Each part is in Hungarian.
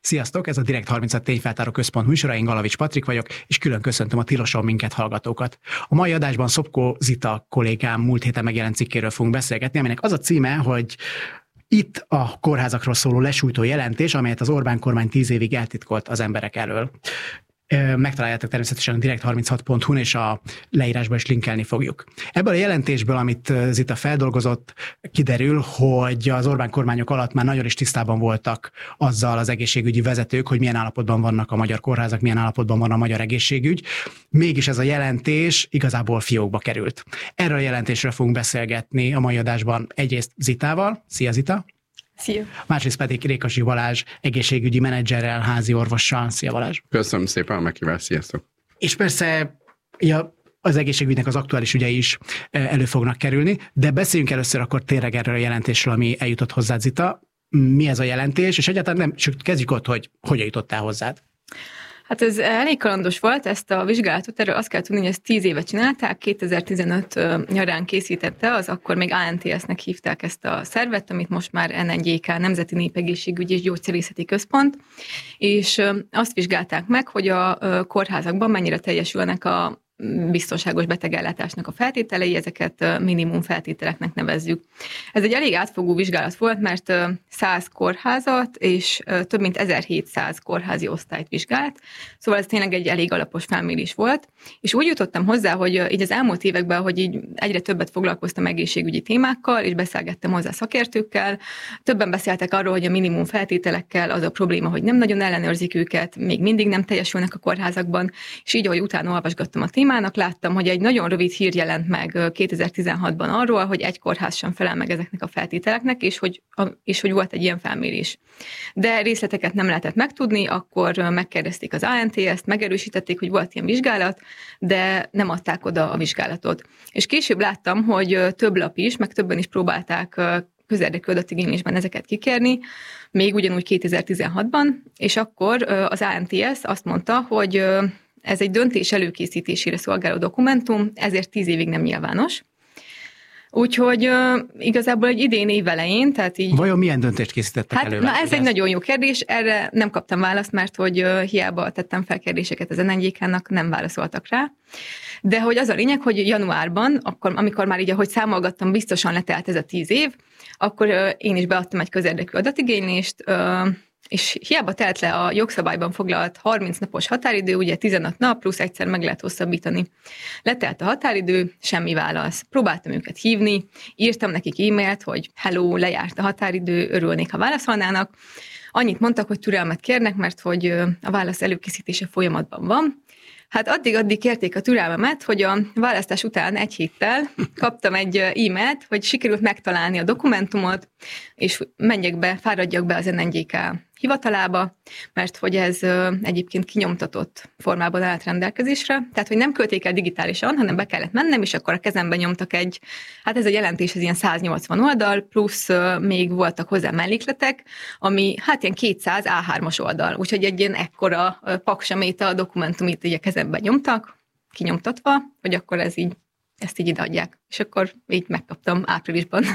Sziasztok, ez a Direkt 36 Tényfeltáró Központ műsora, én Galavics Patrik vagyok, és külön köszöntöm a Tiloson minket hallgatókat. A mai adásban Szopko Zita kollégám múlt héten megjelent cikkéről fogunk beszélgetni, aminek az a címe, hogy itt a kórházakról szóló lesújtó jelentés, amelyet az Orbán kormány 10 évig eltitkolt az emberek elől. Megtaláljátok természetesen a direkt36.hu-n, és a leírásban is linkelni fogjuk. Ebből a jelentésből, amit Zita feldolgozott, kiderül, hogy az Orbán kormányok alatt már nagyon is tisztában voltak azzal az egészségügyi vezetők, hogy milyen állapotban vannak a magyar kórházak, milyen állapotban van a magyar egészségügy. Mégis ez a jelentés igazából fiókba került. Erről a jelentésről fogunk beszélgetni a mai adásban egyrészt Zitával. Szia, Zita! Szia! Másrészt pedig Rékasi Balázs egészségügyi menedzserrel, házi orvossal. Szia, Balázs! Köszönöm szépen a meghívást, sziasztok! És persze az egészségügynek az aktuális ügyei is elő fognak kerülni, de beszéljünk először akkor tényleg erről a jelentésről, ami eljutott hozzád, Zita. Mi ez a jelentés, és egyáltalán nem, csak kezdjük ott, hogy hogyan jutottál hozzád. Hát ez elég kalandos volt, ezt a vizsgálatot, erről azt kell tudni, hogy ezt 10 éve csinálták, 2015 nyarán készítette, az akkor még ANTS-nek hívták ezt a szervet, amit most már NNGK, Nemzeti Népegészségügyi és Gyógyszerészeti Központ, és azt vizsgálták meg, hogy a kórházakban mennyire teljesülnek a biztonságos betegellátásnak a feltételei, ezeket minimum feltételeknek nevezzük. Ez egy elég átfogó vizsgálat volt, mert 100 kórházat és több mint 1700 kórházi osztályt vizsgált, szóval ez tényleg egy elég alapos felmérés volt, és úgy jutottam hozzá, hogy így az elmúlt években, hogy így egyre többet foglalkoztam egészségügyi témákkal, és beszélgettem hozzá szakértőkkel, többen beszéltek arról, hogy a minimum feltételekkel az a probléma, hogy nem nagyon ellenőrzik őket, még mindig nem teljesülnek a kórházakban, és így, ahogy utána olvasgattam a témának, láttam, hogy egy nagyon rövid hír jelent meg 2016-ban arról, hogy egy kórház sem felel meg ezeknek a feltételeknek, és hogy volt egy ilyen felmérés. De részleteket nem lehetett megtudni, akkor megkérdezték az ANTS-t, megerősítették, hogy volt ilyen vizsgálat, de nem adták oda a vizsgálatot. És később láttam, hogy több lap is, meg többen is próbálták közérdekű adatigénylésben ezeket kikérni, még ugyanúgy 2016-ban, és akkor az ANTS azt mondta, hogy ez egy döntés előkészítésére szolgáló dokumentum, ezért 10 évig nem nyilvános. Úgyhogy igazából egy idén év elején, tehát így... Vajon milyen döntést készítettek elő? Na ez egy nagyon jó kérdés, erre nem kaptam választ, mert hogy hiába tettem fel kérdéseket az NNGK-nak, nem válaszoltak rá. De hogy az a lényeg, hogy januárban, akkor, amikor már így, ahogy számolgattam, biztosan letelt ez a 10 év, akkor én is beadtam egy közérdekű adatigénylést, és hiába telt le a jogszabályban foglalt 30 napos határidő, ugye 15 nap, plusz egyszer meg lehet hosszabbítani. Letelt a határidő, semmi válasz. Próbáltam őket hívni, írtam nekik e-mailt, hogy hello, lejárt a határidő, örülnék, ha válaszolnának. Annyit mondtak, hogy türelmet kérnek, mert hogy a válasz előkészítése folyamatban van. Hát addig kérték a türelmemet, hogy a választás után egy héttel kaptam egy e-mailt, hogy sikerült megtalálni a dokumentumot, és fáradjak be az NNGK hivatalába, mert hogy ez egyébként kinyomtatott formában állt rendelkezésre, tehát hogy nem küldték el digitálisan, hanem be kellett mennem, és akkor a kezemben nyomtak hát ez a jelentés, ez ilyen 180 oldal, plusz még voltak hozzá mellékletek, ami hát ilyen 200 A3-as oldal, úgyhogy egy ilyen ekkora paksaméta a dokumentumit így a kezemben nyomtak, kinyomtatva, hogy akkor ezt így ideadják. És akkor így megkaptam áprilisban.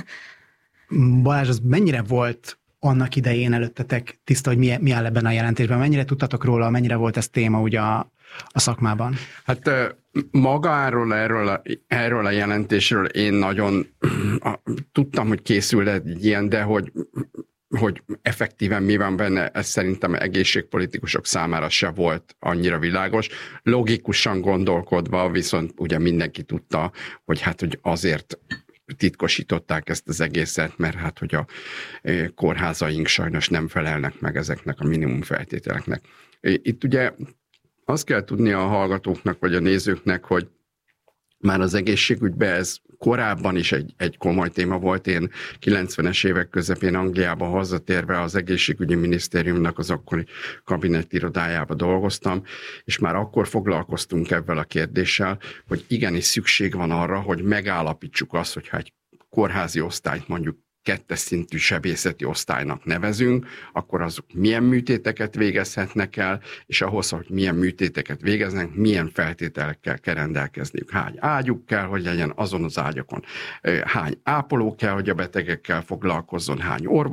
Balázs, az mennyire volt annak idején előttetek tiszta, hogy mi áll ebben a jelentésben? Mennyire tudtatok róla, mennyire volt ez téma ugye a szakmában? Hát magáról, erről a jelentésről én nagyon tudtam, hogy készül egy ilyen, de hogy effektíven mi van benne, ez szerintem egészségpolitikusok számára se volt annyira világos. Logikusan gondolkodva, viszont ugye mindenki tudta, hogy hogy azért titkosították ezt az egészet, mert hát, hogy a kórházaink sajnos nem felelnek meg ezeknek a minimum feltételeknek. Itt ugye azt kell tudni a hallgatóknak, vagy a nézőknek, hogy már az egészségügyben ez korábban is egy komoly téma volt. Én 90-es évek közepén Angliába hazatérve az egészségügyi minisztériumnak az akkori kabinettirodájába dolgoztam, és már akkor foglalkoztunk ezzel a kérdéssel, hogy igenis szükség van arra, hogy megállapítsuk azt, hogyha egy kórházi osztályt mondjuk 2. szintű sebészeti osztálynak nevezünk, akkor azok milyen műtéteket végezhetnek el, és ahhoz, hogy milyen műtéteket végeznek, milyen feltételekkel kell rendelkezniük. Hány ágyuk kell, hogy legyen azon az ágyakon, hány ápoló kell, hogy a betegekkel foglalkozzon, hány orvos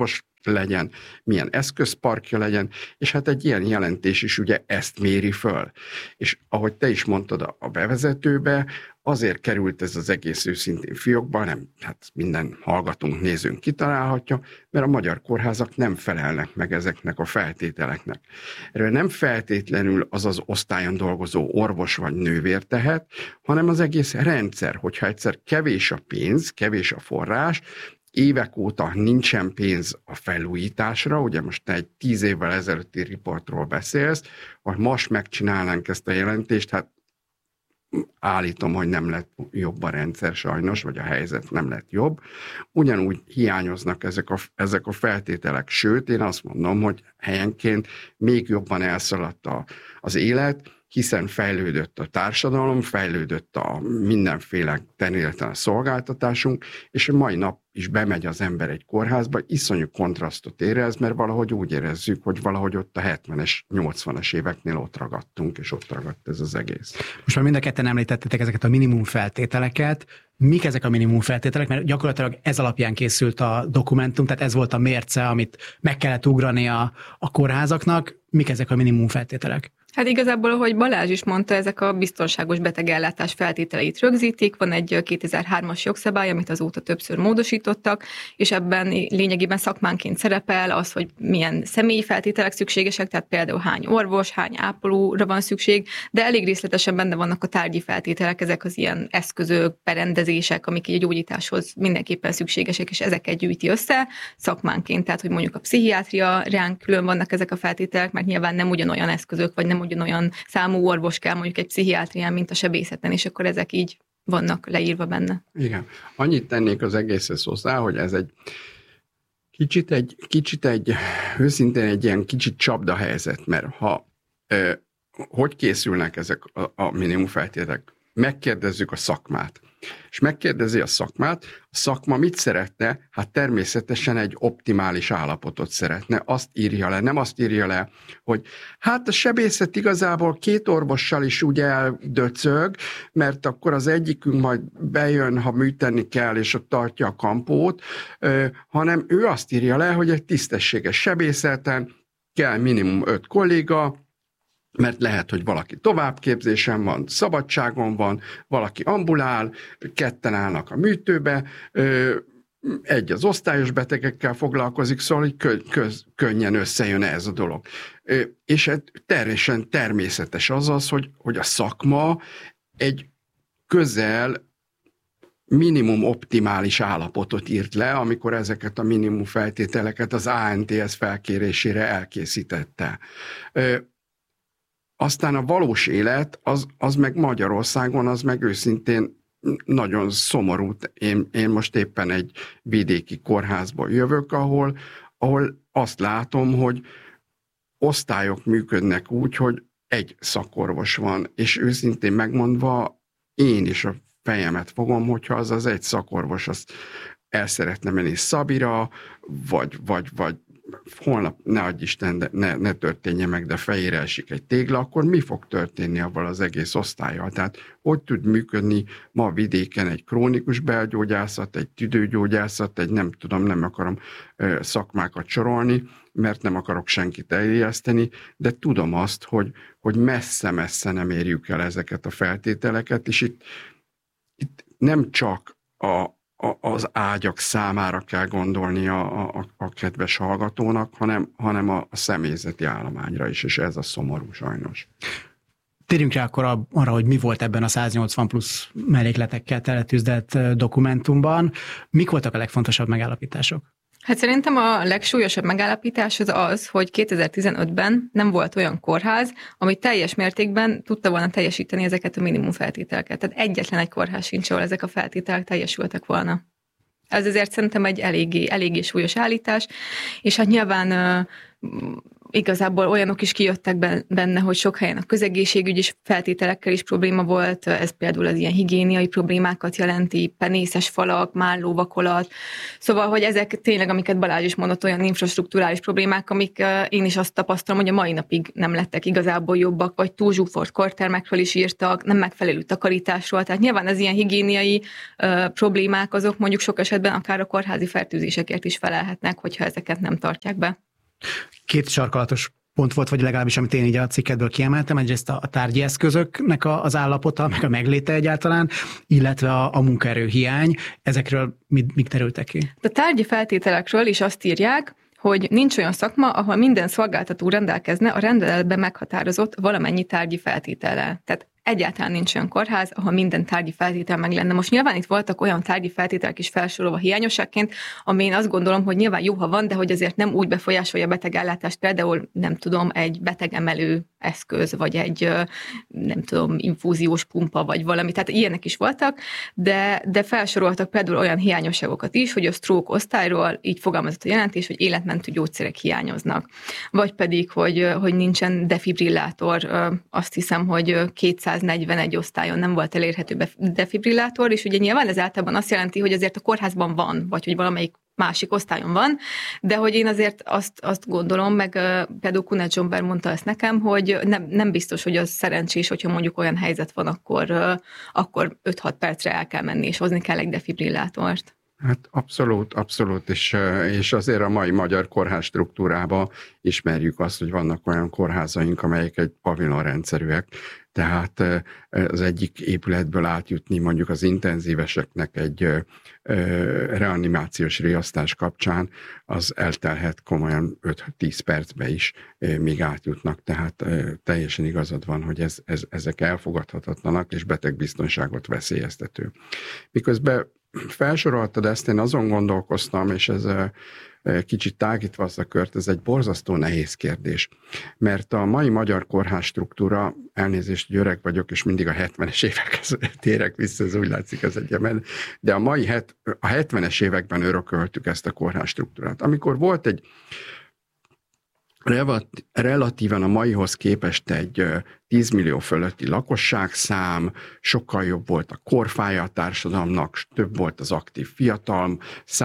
legyen, milyen eszközparkja legyen, és hát egy ilyen jelentés is ugye ezt méri föl. És ahogy te is mondtad a bevezetőbe, azért került ez az egész őszintén fiókba, nem, hát minden hallgatónk, nézőnk kitalálhatja, mert a magyar kórházak nem felelnek meg ezeknek a feltételeknek. Erről nem feltétlenül az az osztályon dolgozó orvos vagy nővér tehet, hanem az egész rendszer, hogyha egyszer kevés a pénz, kevés a forrás, évek óta nincsen pénz a felújításra, ugye most te egy 10 évvel ezelőtti riportról beszélsz, hogy most megcsinálnánk ezt a jelentést, hát állítom, hogy nem lett jobb a rendszer sajnos, vagy a helyzet nem lett jobb. Ugyanúgy hiányoznak ezek a feltételek, sőt, én azt mondom, hogy helyenként még jobban elszaladt az élet, hiszen fejlődött a társadalom, fejlődött a mindenféle területen a szolgáltatásunk, és a mai nap is bemegy az ember egy kórházba, iszonyú kontrasztot érez, mert valahogy úgy érezzük, hogy valahogy ott a 70-es, 80-as éveknél ott ragadtunk, és ott ragadt ez az egész. Most már mind a ketten említettetek ezeket a minimum feltételeket. Mik ezek a minimum feltételek? Mert gyakorlatilag ez alapján készült a dokumentum, tehát ez volt a mérce, amit meg kellett ugrani a kórházaknak. Mik ezek a minimum feltételek? Hát igazából, ahogy Balázs is mondta, ezek a biztonságos betegellátás feltételeit rögzítik. Van egy 2003-as jogszabály, amit azóta többször módosítottak, és ebben lényegében szakmánként szerepel az, hogy milyen személyi feltételek szükségesek, tehát például hány orvos, hány ápolóra van szükség, de elég részletesen benne vannak a tárgyi feltételek, ezek az ilyen eszközök, berendezések, amik egy gyógyításhoz mindenképpen szükségesek, és ezeket gyűjti össze szakmánként. Tehát, hogy mondjuk a pszichiátrián külön vannak ezek a feltételek, mert nyilván nem ugyanolyan eszközök, vagy nem ugyanolyan számú orvos kell mondjuk egy pszichiátrián, mint a sebészeten, és akkor ezek így vannak leírva benne. Igen. Annyit tennék az egészhez hozzá, hogy ez egy kicsit őszintén egy ilyen kicsit csapdahelyzet, mert hogy készülnek ezek a minimum feltételek? Megkérdezzük a szakmát. És megkérdezi a szakma mit szeretne? Hát természetesen egy optimális állapotot szeretne. Azt írja le, nem azt írja le, hogy hát a sebészet igazából 2 orvossal is úgy eldöcög, mert akkor az egyikünk majd bejön, ha műteni kell, és ott tartja a kampót, hanem ő azt írja le, hogy egy tisztességes sebészeten kell minimum 5 kolléga, mert lehet, hogy valaki továbbképzésen van, szabadságon van, valaki ambulál, 2 állnak a műtőbe, egy az osztályos betegekkel foglalkozik, szóval hogy könnyen összejön ez a dolog. És teljesen természetes az, hogy a szakma egy közel minimum optimális állapotot írt le, amikor ezeket a minimum feltételeket az ANTS felkérésére elkészítette. Aztán a valós élet, az meg Magyarországon, az meg őszintén nagyon szomorú. Én most éppen egy vidéki kórházból jövök, ahol azt látom, hogy osztályok működnek úgy, hogy egy szakorvos van, és őszintén megmondva én is a fejemet fogom, hogyha az egy szakorvos az el szeretne menni Szabira, vagy holnap, ne adj Isten, de ne történje meg, de fejére esik egy tégla, akkor mi fog történni avval az egész osztállyal? Tehát hogy tud működni ma vidéken egy krónikus belgyógyászat, egy tüdőgyógyászat, nem akarom szakmákat sorolni, mert nem akarok senkit eljeszteni, de tudom azt, hogy messze-messze nem érjük el ezeket a feltételeket, és itt nem csak az ágyak számára kell gondolni a kedves hallgatónak, hanem a személyzeti állományra is, és ez a szomorú sajnos. Térjünk rá akkor arra, hogy mi volt ebben a 180 plusz mellékletekkel teletűzdelt dokumentumban. Mik voltak a legfontosabb megállapítások? Hát szerintem a legsúlyosabb megállapítás az, hogy 2015-ben nem volt olyan kórház, ami teljes mértékben tudta volna teljesíteni ezeket a minimum feltételeket. Tehát egyetlen egy kórház sincs, ahol ezek a feltételek teljesültek volna. Ez azért szerintem egy eléggé súlyos állítás, és hát nyilván igazából olyanok is kijöttek benne, hogy sok helyen a közegészségügyi feltételekkel is probléma volt, ez például az ilyen higiéniai problémákat jelenti, penészes falak, mállóvakolat, szóval, hogy ezek tényleg, amiket Balázs is mondott, olyan infrastrukturális problémák, amik én is azt tapasztalom, hogy a mai napig nem lettek igazából jobbak, vagy túl zsúfolt kortermekről is írtak, nem megfelelő takarításról, tehát nyilván az ilyen higiéniai problémák azok mondjuk sok esetben akár a kórházi fertőzésekért is felelhetnek, hogyha ezeket nem tartják be. Két sarkalatos pont volt, vagy legalábbis amit én így a cikkedből kiemeltem, egyrészt a tárgyi eszközöknek az állapota, meg a megléte egyáltalán, illetve a munkaerő hiány. Ezekről mit terültek ki? A tárgyi feltételekről is azt írják, hogy nincs olyan szakma, ahol minden szolgáltató rendelkezne a rendeletben meghatározott valamennyi tárgyi feltétellel. Tehát egyáltalán nincs olyan kórház, ahol minden tárgyi feltétel meg lenne. Most nyilván itt voltak olyan tárgyi feltételek is felsorolva hiányosságként, ami én azt gondolom, hogy nyilván jó, ha van, de hogy azért nem úgy befolyásolja a betegellátást, például nem tudom, egy betegemelő eszköz, vagy egy nem tudom, infúziós pumpa, vagy valami. Tehát ilyenek is voltak, de felsoroltak például olyan hiányosságokat is, hogy a stroke osztályról így fogalmazott a jelentés, hogy életmentő gyógyszerek hiányoznak. Vagy pedig, hogy nincsen defibrillátor, azt hiszem, hogy 241 osztályon nem volt elérhető defibrillátor, és ugye nyilván ez általában azt jelenti, hogy azért a kórházban van, vagy hogy valamelyik másik osztályon van, de hogy én azért azt gondolom, meg például Kunert Zsomber mondta ezt nekem, hogy nem biztos, hogy az szerencsés, hogyha mondjuk olyan helyzet van, akkor 5-6 percre el kell menni, és hozni kell egy defibrillátort. Hát abszolút, és azért a mai magyar kórház struktúrában ismerjük azt, hogy vannak olyan kórházaink, amelyek egy pavilonrendszerűek, tehát az egyik épületből átjutni mondjuk az intenzíveseknek egy reanimációs riasztás kapcsán, az eltelhet komolyan 5-10 percbe is, míg átjutnak, tehát teljesen igazad van, hogy ezek elfogadhatatlanak és betegbiztonságot veszélyeztető. Miközben felsoroltad ezt, én azon gondolkoztam, és ez kicsit tágítva azt a kört, ez egy borzasztó nehéz kérdés. Mert a mai magyar kórház struktúra, elnézést, hogy öreg vagyok, és mindig a 70-es évekhez térek vissza, ez úgy látszik az egyemen, de a 70-es években örököltük ezt a kórház struktúrát. Amikor volt egy relatíven a maihoz képest egy 10 millió fölötti lakosságszám, sokkal jobb volt a korfája a társadalomnak, több volt az aktív fiatal,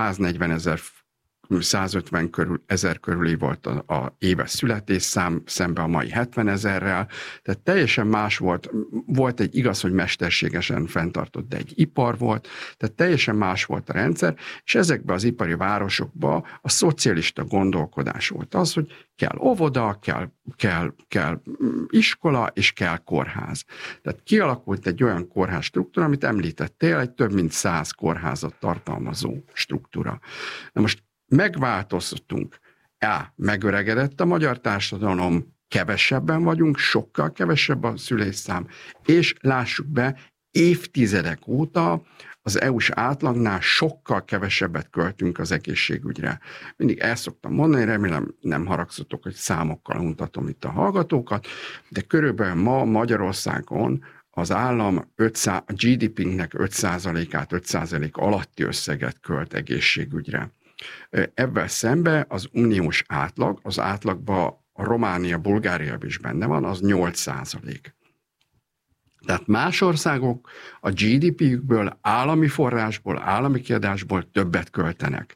150 ezer körüli volt a éves születésszám, szemben a mai 70 000-rel, tehát teljesen más volt egy igaz, hogy mesterségesen fenntartott, de egy ipar volt, tehát teljesen más volt a rendszer, és ezekben az ipari városokban a szocialista gondolkodás volt az, hogy kell óvoda, kell iskola, és kell kórház. Tehát kialakult egy olyan kórház struktúra, amit említettél, egy több mint 100 kórházat tartalmazó struktúra. Na most megváltoztunk. Megöregedett a magyar társadalom, kevesebben vagyunk, sokkal kevesebb a szülésszám, és lássuk be, évtizedek óta az EU-s átlagnál sokkal kevesebbet költünk az egészségügyre. Mindig el szoktam mondani, remélem nem haragszatok, hogy számokkal mutatom itt a hallgatókat, de körülbelül ma Magyarországon az állam a GDP-nek 5%-át, 5% alatti összeget költ egészségügyre. Ebben szemben az uniós átlag, az átlagban a Románia, Bulgária is benne van, az 8%. Tehát más országok a GDP-jükből, állami forrásból, állami kiadásból többet költenek.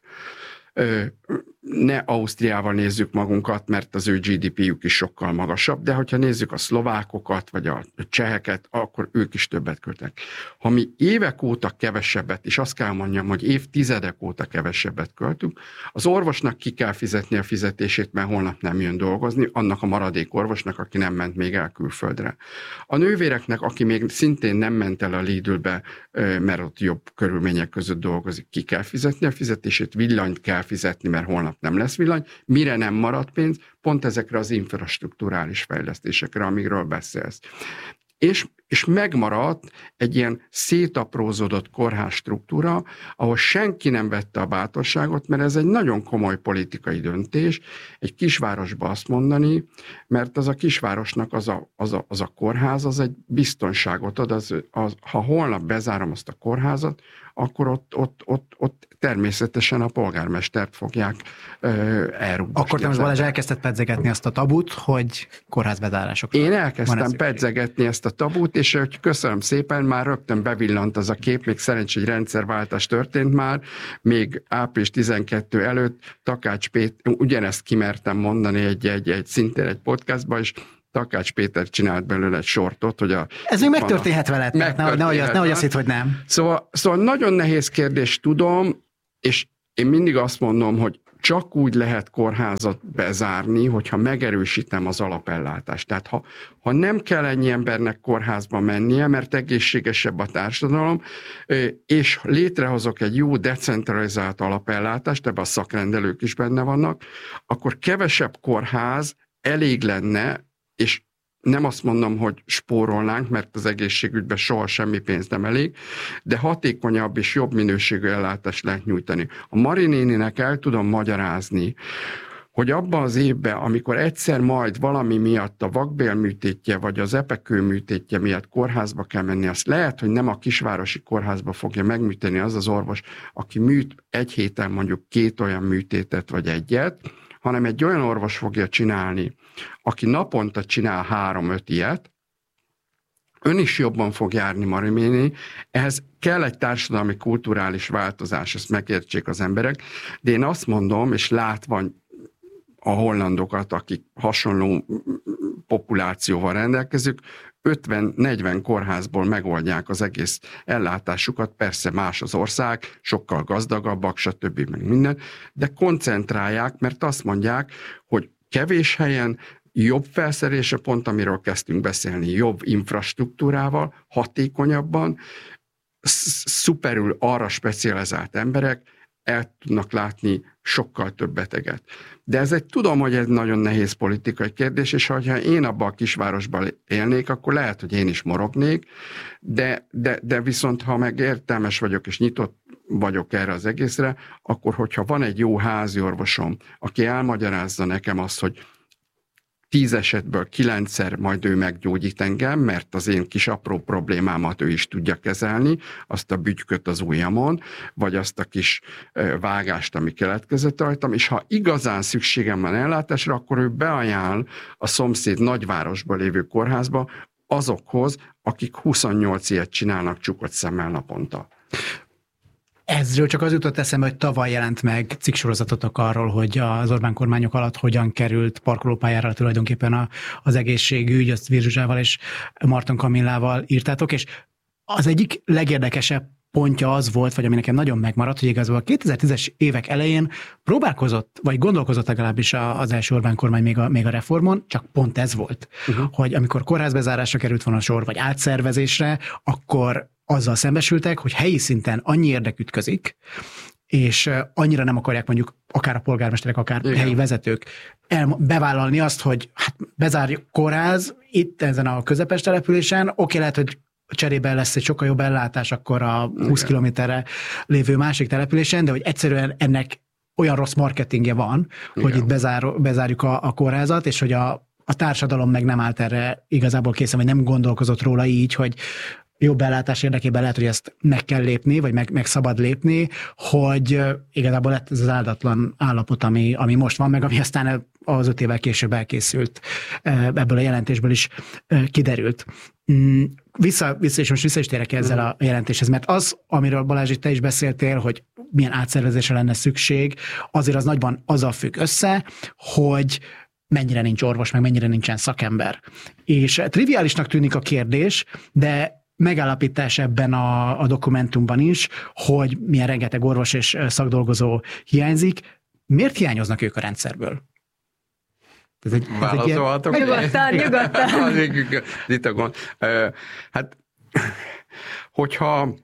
Ne Ausztriával nézzük magunkat, mert az ő GDP-jük is sokkal magasabb, de hogyha nézzük a szlovákokat, vagy a cseheket, akkor ők is többet költenek. Ha mi évek óta kevesebbet, és azt kell mondjam, hogy évtizedek óta kevesebbet költünk, az orvosnak ki kell fizetni a fizetését, mert holnap nem jön dolgozni, annak a maradék orvosnak, aki nem ment még el külföldre. A nővéreknek, aki még szintén nem ment el a Lidlbe, mert ott jobb körülmények között dolgozik, ki kell fizetni a fizetését, villanyt kell fizetni, mert holnap nem lesz villany, mire nem marad pénz, pont ezekre az infrastrukturális fejlesztésekre, amikről beszélsz. És megmaradt egy ilyen szétaprózódott kórház struktúra, ahol senki nem vette a bátorságot, mert ez egy nagyon komoly politikai döntés, egy kisvárosba azt mondani, mert az a kisvárosnak az a kórház, az egy biztonságot ad, ha holnap bezárom azt a kórházat, akkor ott természetesen a polgármestert fogják elrúgdosni. Akkor te most Balázs elkezdted pedzegetni azt a tabut, hogy kórházbezárásokra. Én elkezdtem pedzegetni ezt a tabut, és hogy köszönöm szépen, már rögtön bevillant az a kép, még szerencsé, hogy rendszerváltás történt már, még április 12 előtt Takács Péter, ugyanezt kimertem mondani szintén egy podcastban, és Takács Péter csinált belőle egy sortot, hogy ez még megtörténhet veled, nehogy azt hitt, hogy nem. Szóval nagyon nehéz kérdés, tudom, és én mindig azt mondom, hogy csak úgy lehet kórházat bezárni, hogyha megerősítem az alapellátást. Tehát ha nem kell ennyi embernek kórházba mennie, mert egészségesebb a társadalom, és létrehozok egy jó decentralizált alapellátást, ebben a szakrendelők is benne vannak, akkor kevesebb kórház elég lenne, és nem azt mondom, hogy spórolnánk, mert az egészségügyben soha semmi pénz nem elég, de hatékonyabb és jobb minőségű ellátást lehet nyújtani. A Mari néninek el tudom magyarázni, hogy abban az évben, amikor egyszer majd valami miatt a vakbélműtétje vagy az epekőműtétje miatt kórházba kell menni, azt lehet, hogy nem a kisvárosi kórházba fogja megműteni az az orvos, aki műt egy héten mondjuk 2 olyan műtétet vagy egyet, hanem egy olyan orvos fogja csinálni, aki naponta csinál 3-5 ilyet, ön is jobban fog járni, Mariméni, ehhez kell egy társadalmi, kulturális változás, ezt megértsék az emberek, de én azt mondom, és látva a hollandokat, akik hasonló populációval rendelkezők, 50-40 kórházból megoldják az egész ellátásukat, persze más az ország, sokkal gazdagabbak, stb. Meg minden, de koncentrálják, mert azt mondják, hogy kevés helyen jobb felszerelése, pont amiről kezdtünk beszélni, jobb infrastruktúrával, hatékonyabban, szuperül arra specializált emberek el tudnak látni sokkal több beteget. De tudom, hogy ez nagyon nehéz politikai kérdés, és ha én abban a kisvárosban élnék, akkor lehet, hogy én is morognék, de viszont ha meg értelmes vagyok, és nyitott vagyok erre az egészre, akkor hogyha van egy jó házi orvosom, aki elmagyarázza nekem azt, hogy 10 esetből 9-szer majd ő meggyógyít engem, mert az én kis apró problémámat ő is tudja kezelni, azt a bütyköt az ujjamon, vagy azt a kis vágást, ami keletkezett rajtam, és ha igazán szükségem van ellátásra, akkor ő beajánl a szomszéd nagyvárosban lévő kórházba azokhoz, akik 28 ilyet csinálnak csukott szemmel naponta. Ezről csak az jutott eszembe, hogy tavaly jelent meg cikksorozatotok arról, hogy az Orbán kormányok alatt hogyan került parkolópályára tulajdonképpen az egészségügy, azt Virzsuzsával és Marton Kamillával írtátok, és az egyik legérdekesebb pontja az volt, vagy ami nekem nagyon megmaradt, hogy igazából a 2010-es évek elején próbálkozott, vagy gondolkozott legalábbis az első Orbán kormány még a reformon, csak pont ez volt, hogy amikor kórházbezárásra került volna a sor, vagy átszervezésre, akkor azzal szembesültek, hogy helyi szinten annyi érdek ütközik, és annyira nem akarják mondjuk akár a polgármesterek, akár helyi vezetők bevállalni azt, hogy hát bezárjuk kórház itt ezen a közepes településen, oké, lehet, hogy cserében lesz egy sokkal jobb ellátás akkor a 20 kilométerre lévő másik településen, de hogy egyszerűen ennek olyan rossz marketingje van, hogy itt bezárjuk a kórházat, és hogy a társadalom meg nem állt erre igazából készen, vagy nem gondolkozott róla így, hogy jobb ellátás érdekében lehet, hogy ezt meg kell lépni, vagy meg szabad lépni, hogy igazából lett ez az áldatlan állapot, ami most van, meg ami aztán az 5 évvel később elkészült, ebből a jelentésből is kiderült. Vissza is térek ezzel a jelentéshez, mert az, amiről Balázs, te is beszéltél, hogy milyen átszervezésre lenne szükség, azért az nagyban azzal függ össze, hogy mennyire nincs orvos, meg mennyire nincsen szakember. És triviálisnak tűnik a kérdés, de megállapítás ebben a dokumentumban is, hogy milyen rengeteg orvos és szakdolgozó hiányzik. Miért hiányoznak ők a rendszerből? Válaszolhatok? Nyugodtan. Itt a gond. Hát, hogyha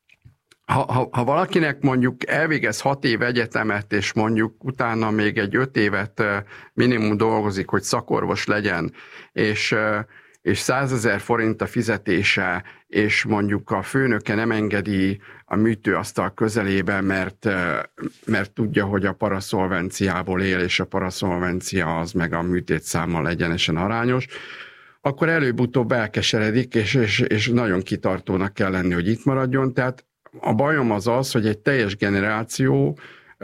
ha valakinek mondjuk elvégez 6 év egyetemet, és mondjuk utána még egy 5 évet minimum dolgozik, hogy szakorvos legyen, és 100 000 forint a fizetése, és mondjuk a főnöke nem engedi a műtőasztal közelébe, mert tudja, hogy a paraszolvenciából él, és a paraszolvencia az meg a műtétszámmal egyenesen arányos, akkor előbb-utóbb elkeseredik, és nagyon kitartónak kell lenni, hogy itt maradjon. Tehát a bajom az, hogy egy teljes generáció,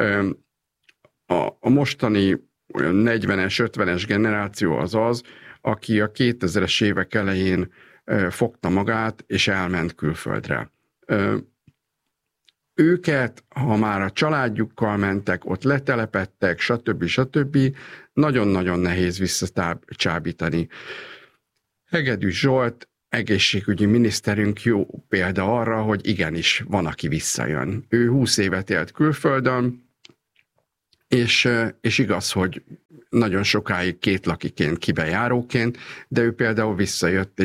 a mostani 40-es, 50-es generáció az, aki a 2000-es évek elején fogta magát, és elment külföldre. Őket, ha már a családjukkal mentek, ott letelepedtek, stb. Nagyon-nagyon nehéz visszacsábítani. Hegedűs Zsolt, egészségügyi miniszterünk jó példa arra, hogy igenis van, aki visszajön. Ő 20 évet élt külföldön, és igaz, hogy nagyon sokáig kétlakiként, kibejáróként, de ő például visszajött,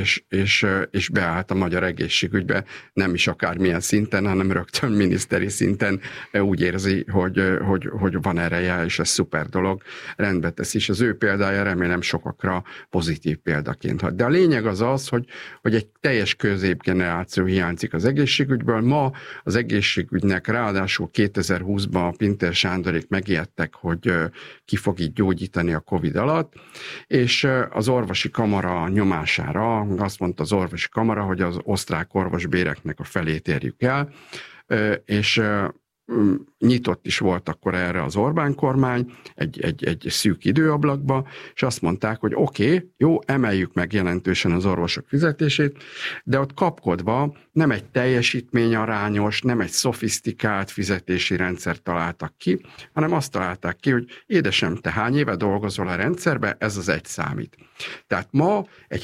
és beállt a magyar egészségügybe, nem is akármilyen szinten, hanem rögtön miniszteri szinten úgy érzi, hogy van ereje, és ez szuper dolog, rendbe tesz is. Az ő példája remélem sokakra pozitív példaként hat. De a lényeg az, hogy egy teljes középgeneráció hiányzik az egészségügyből. Ma az egészségügynek ráadásul 2020-ban a Pintér Sándorék megijedtek, hogy ki fog így gyógyítani a Covid alatt, és az orvosi kamara nyomására azt mondta az orvosi kamara, hogy az osztrák orvosbéreknek a felét érjük el, és nyitott is volt akkor erre az Orbán kormány egy szűk időablakba, és azt mondták, hogy oké, jó, emeljük meg jelentősen az orvosok fizetését, de ott kapkodva nem egy teljesítményarányos, nem egy szofisztikált fizetési rendszert találtak ki, hanem azt találták ki, hogy édesem, te hány éve dolgozol a rendszerbe, ez az egy számít. Tehát ma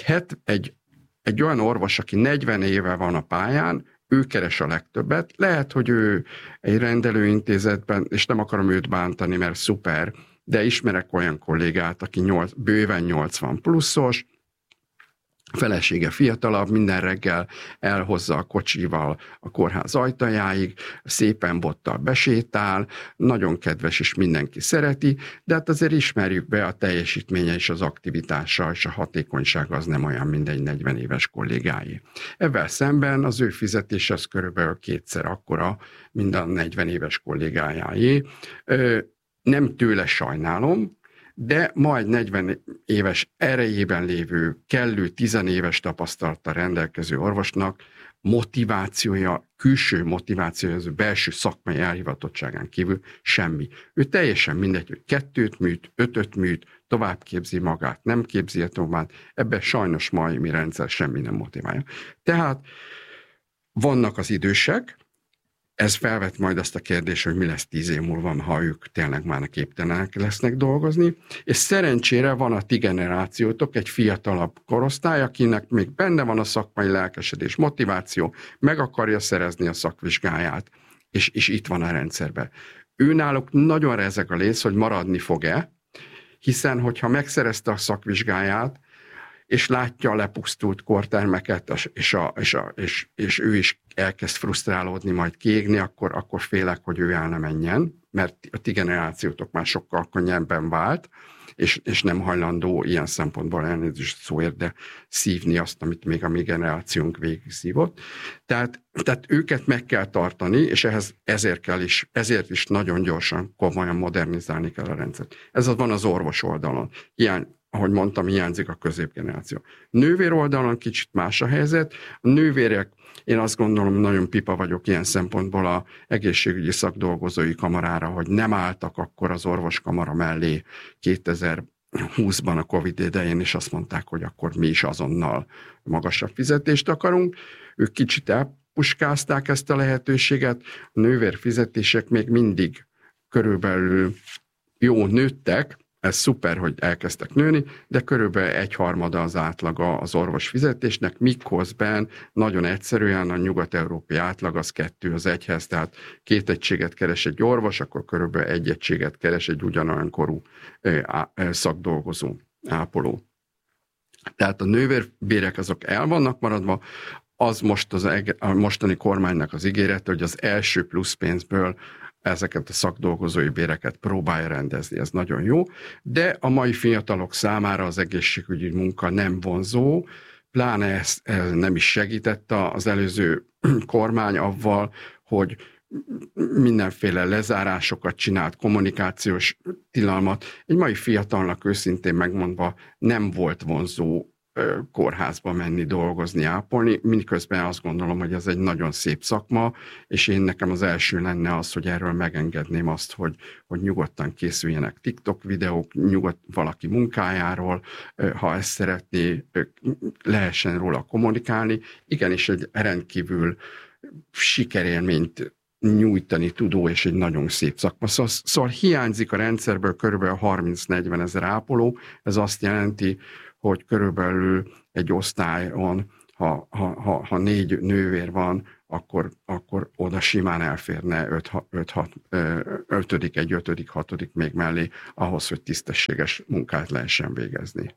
egy olyan orvos, aki 40 éve van a pályán, ő keres a legtöbbet. Lehet, hogy ő egy rendelőintézetben, és nem akarom őt bántani, mert szuper, de ismerek olyan kollégát, aki bőven 80 pluszos, felesége fiatalabb, minden reggel elhozza a kocsival a kórház ajtajáig, szépen bottal besétál, nagyon kedves és mindenki szereti, de hát azért ismerjük be, a teljesítménye és az aktivitása és a hatékonysága az nem olyan, mint egy 40 éves kollégáé. Ebben szemben az ő fizetés az körülbelül 2-szer akkora, mint a 40 éves kollégájáé. Nem tőle sajnálom, de majd 40 éves erejében lévő, kellő 10 éves tapasztalattal rendelkező orvosnak motivációja, külső motivációja, az belső szakmai elhivatottságán kívül semmi. Ő teljesen mindegy, hogy 2-t műt, 5-öt műt, tovább képzi magát, nem képzi tovább, ebben sajnos mai rendszer semmi nem motiválja. Tehát vannak az idősek, ez felvet majd azt a kérdést, hogy mi lesz 10 év múlva, ha ők tényleg már képtelenek lesznek dolgozni, és szerencsére van a ti generációtok, egy fiatalabb korosztály, akinek még benne van a szakmai lelkesedés, motiváció, meg akarja szerezni a szakvizsgáját, és itt van a rendszerben. Őnáluk nagyon rezeg a léc, hogy maradni fog-e, hiszen hogyha megszerezte a szakvizsgáját, és látja a lepusztult kortermeket, és ő is elkezd frusztrálódni, majd kiégni, akkor félek, hogy ő el ne menjen, mert a ti generációtok már sokkal könnyebben vált, és nem hajlandó ilyen szempontból elnézést szóért, de szívni azt, amit még a mi generációnk végig szívott. Tehát őket meg kell tartani, és ezért is nagyon gyorsan, komolyan modernizálni kell a rendszert. Ez van az orvos oldalon. Ahogy mondtam, hiányzik a középgeneráció. Nővér oldalon kicsit más a helyzet. A nővérek, én azt gondolom, nagyon pipa vagyok ilyen szempontból a egészségügyi szakdolgozói kamarára, hogy nem álltak akkor az orvoskamara mellé 2020-ban a Covid idején, és azt mondták, hogy akkor mi is azonnal magasabb fizetést akarunk. Ők kicsit elpuskázták ezt a lehetőséget. A nővér fizetések még mindig körülbelül jó nőttek, ez szuper, hogy elkezdtek nőni, de körülbelül 1/3 az átlaga az orvos fizetésnek, miközben nagyon egyszerűen a nyugat-európai átlag az 2 az 1-hez, tehát 2 egységet keres egy orvos, akkor körülbelül 1 egységet keres egy ugyanolyan korú szakdolgozó, ápoló. Tehát a nővérbérek azok el vannak maradva, az most a mostani kormánynak az ígérete, hogy az első plusz pénzből ezeket a szakdolgozói béreket próbálja rendezni, ez nagyon jó, de a mai fiatalok számára az egészségügyi munka nem vonzó, pláne ez nem is segített az előző kormány avval, hogy mindenféle lezárásokat csinált, kommunikációs tilalmat. Egy mai fiatalnak őszintén megmondva nem volt vonzó kórházba menni, dolgozni, ápolni, miközben azt gondolom, hogy ez egy nagyon szép szakma, és nekem az első lenne az, hogy erről megengedném azt, hogy nyugodtan készüljenek TikTok videók, valaki munkájáról, ha ezt szeretné, lehessen róla kommunikálni. Igenis egy rendkívül sikerélményt nyújtani tudó, és egy nagyon szép szakma. Szóval hiányzik a rendszerből körülbelül 30-40 ezer ápoló, ez azt jelenti, hogy körülbelül egy osztályon, ha 4 nővér van, akkor oda simán elférne 5., 6. még mellé, ahhoz, hogy tisztességes munkát lehessen végezni.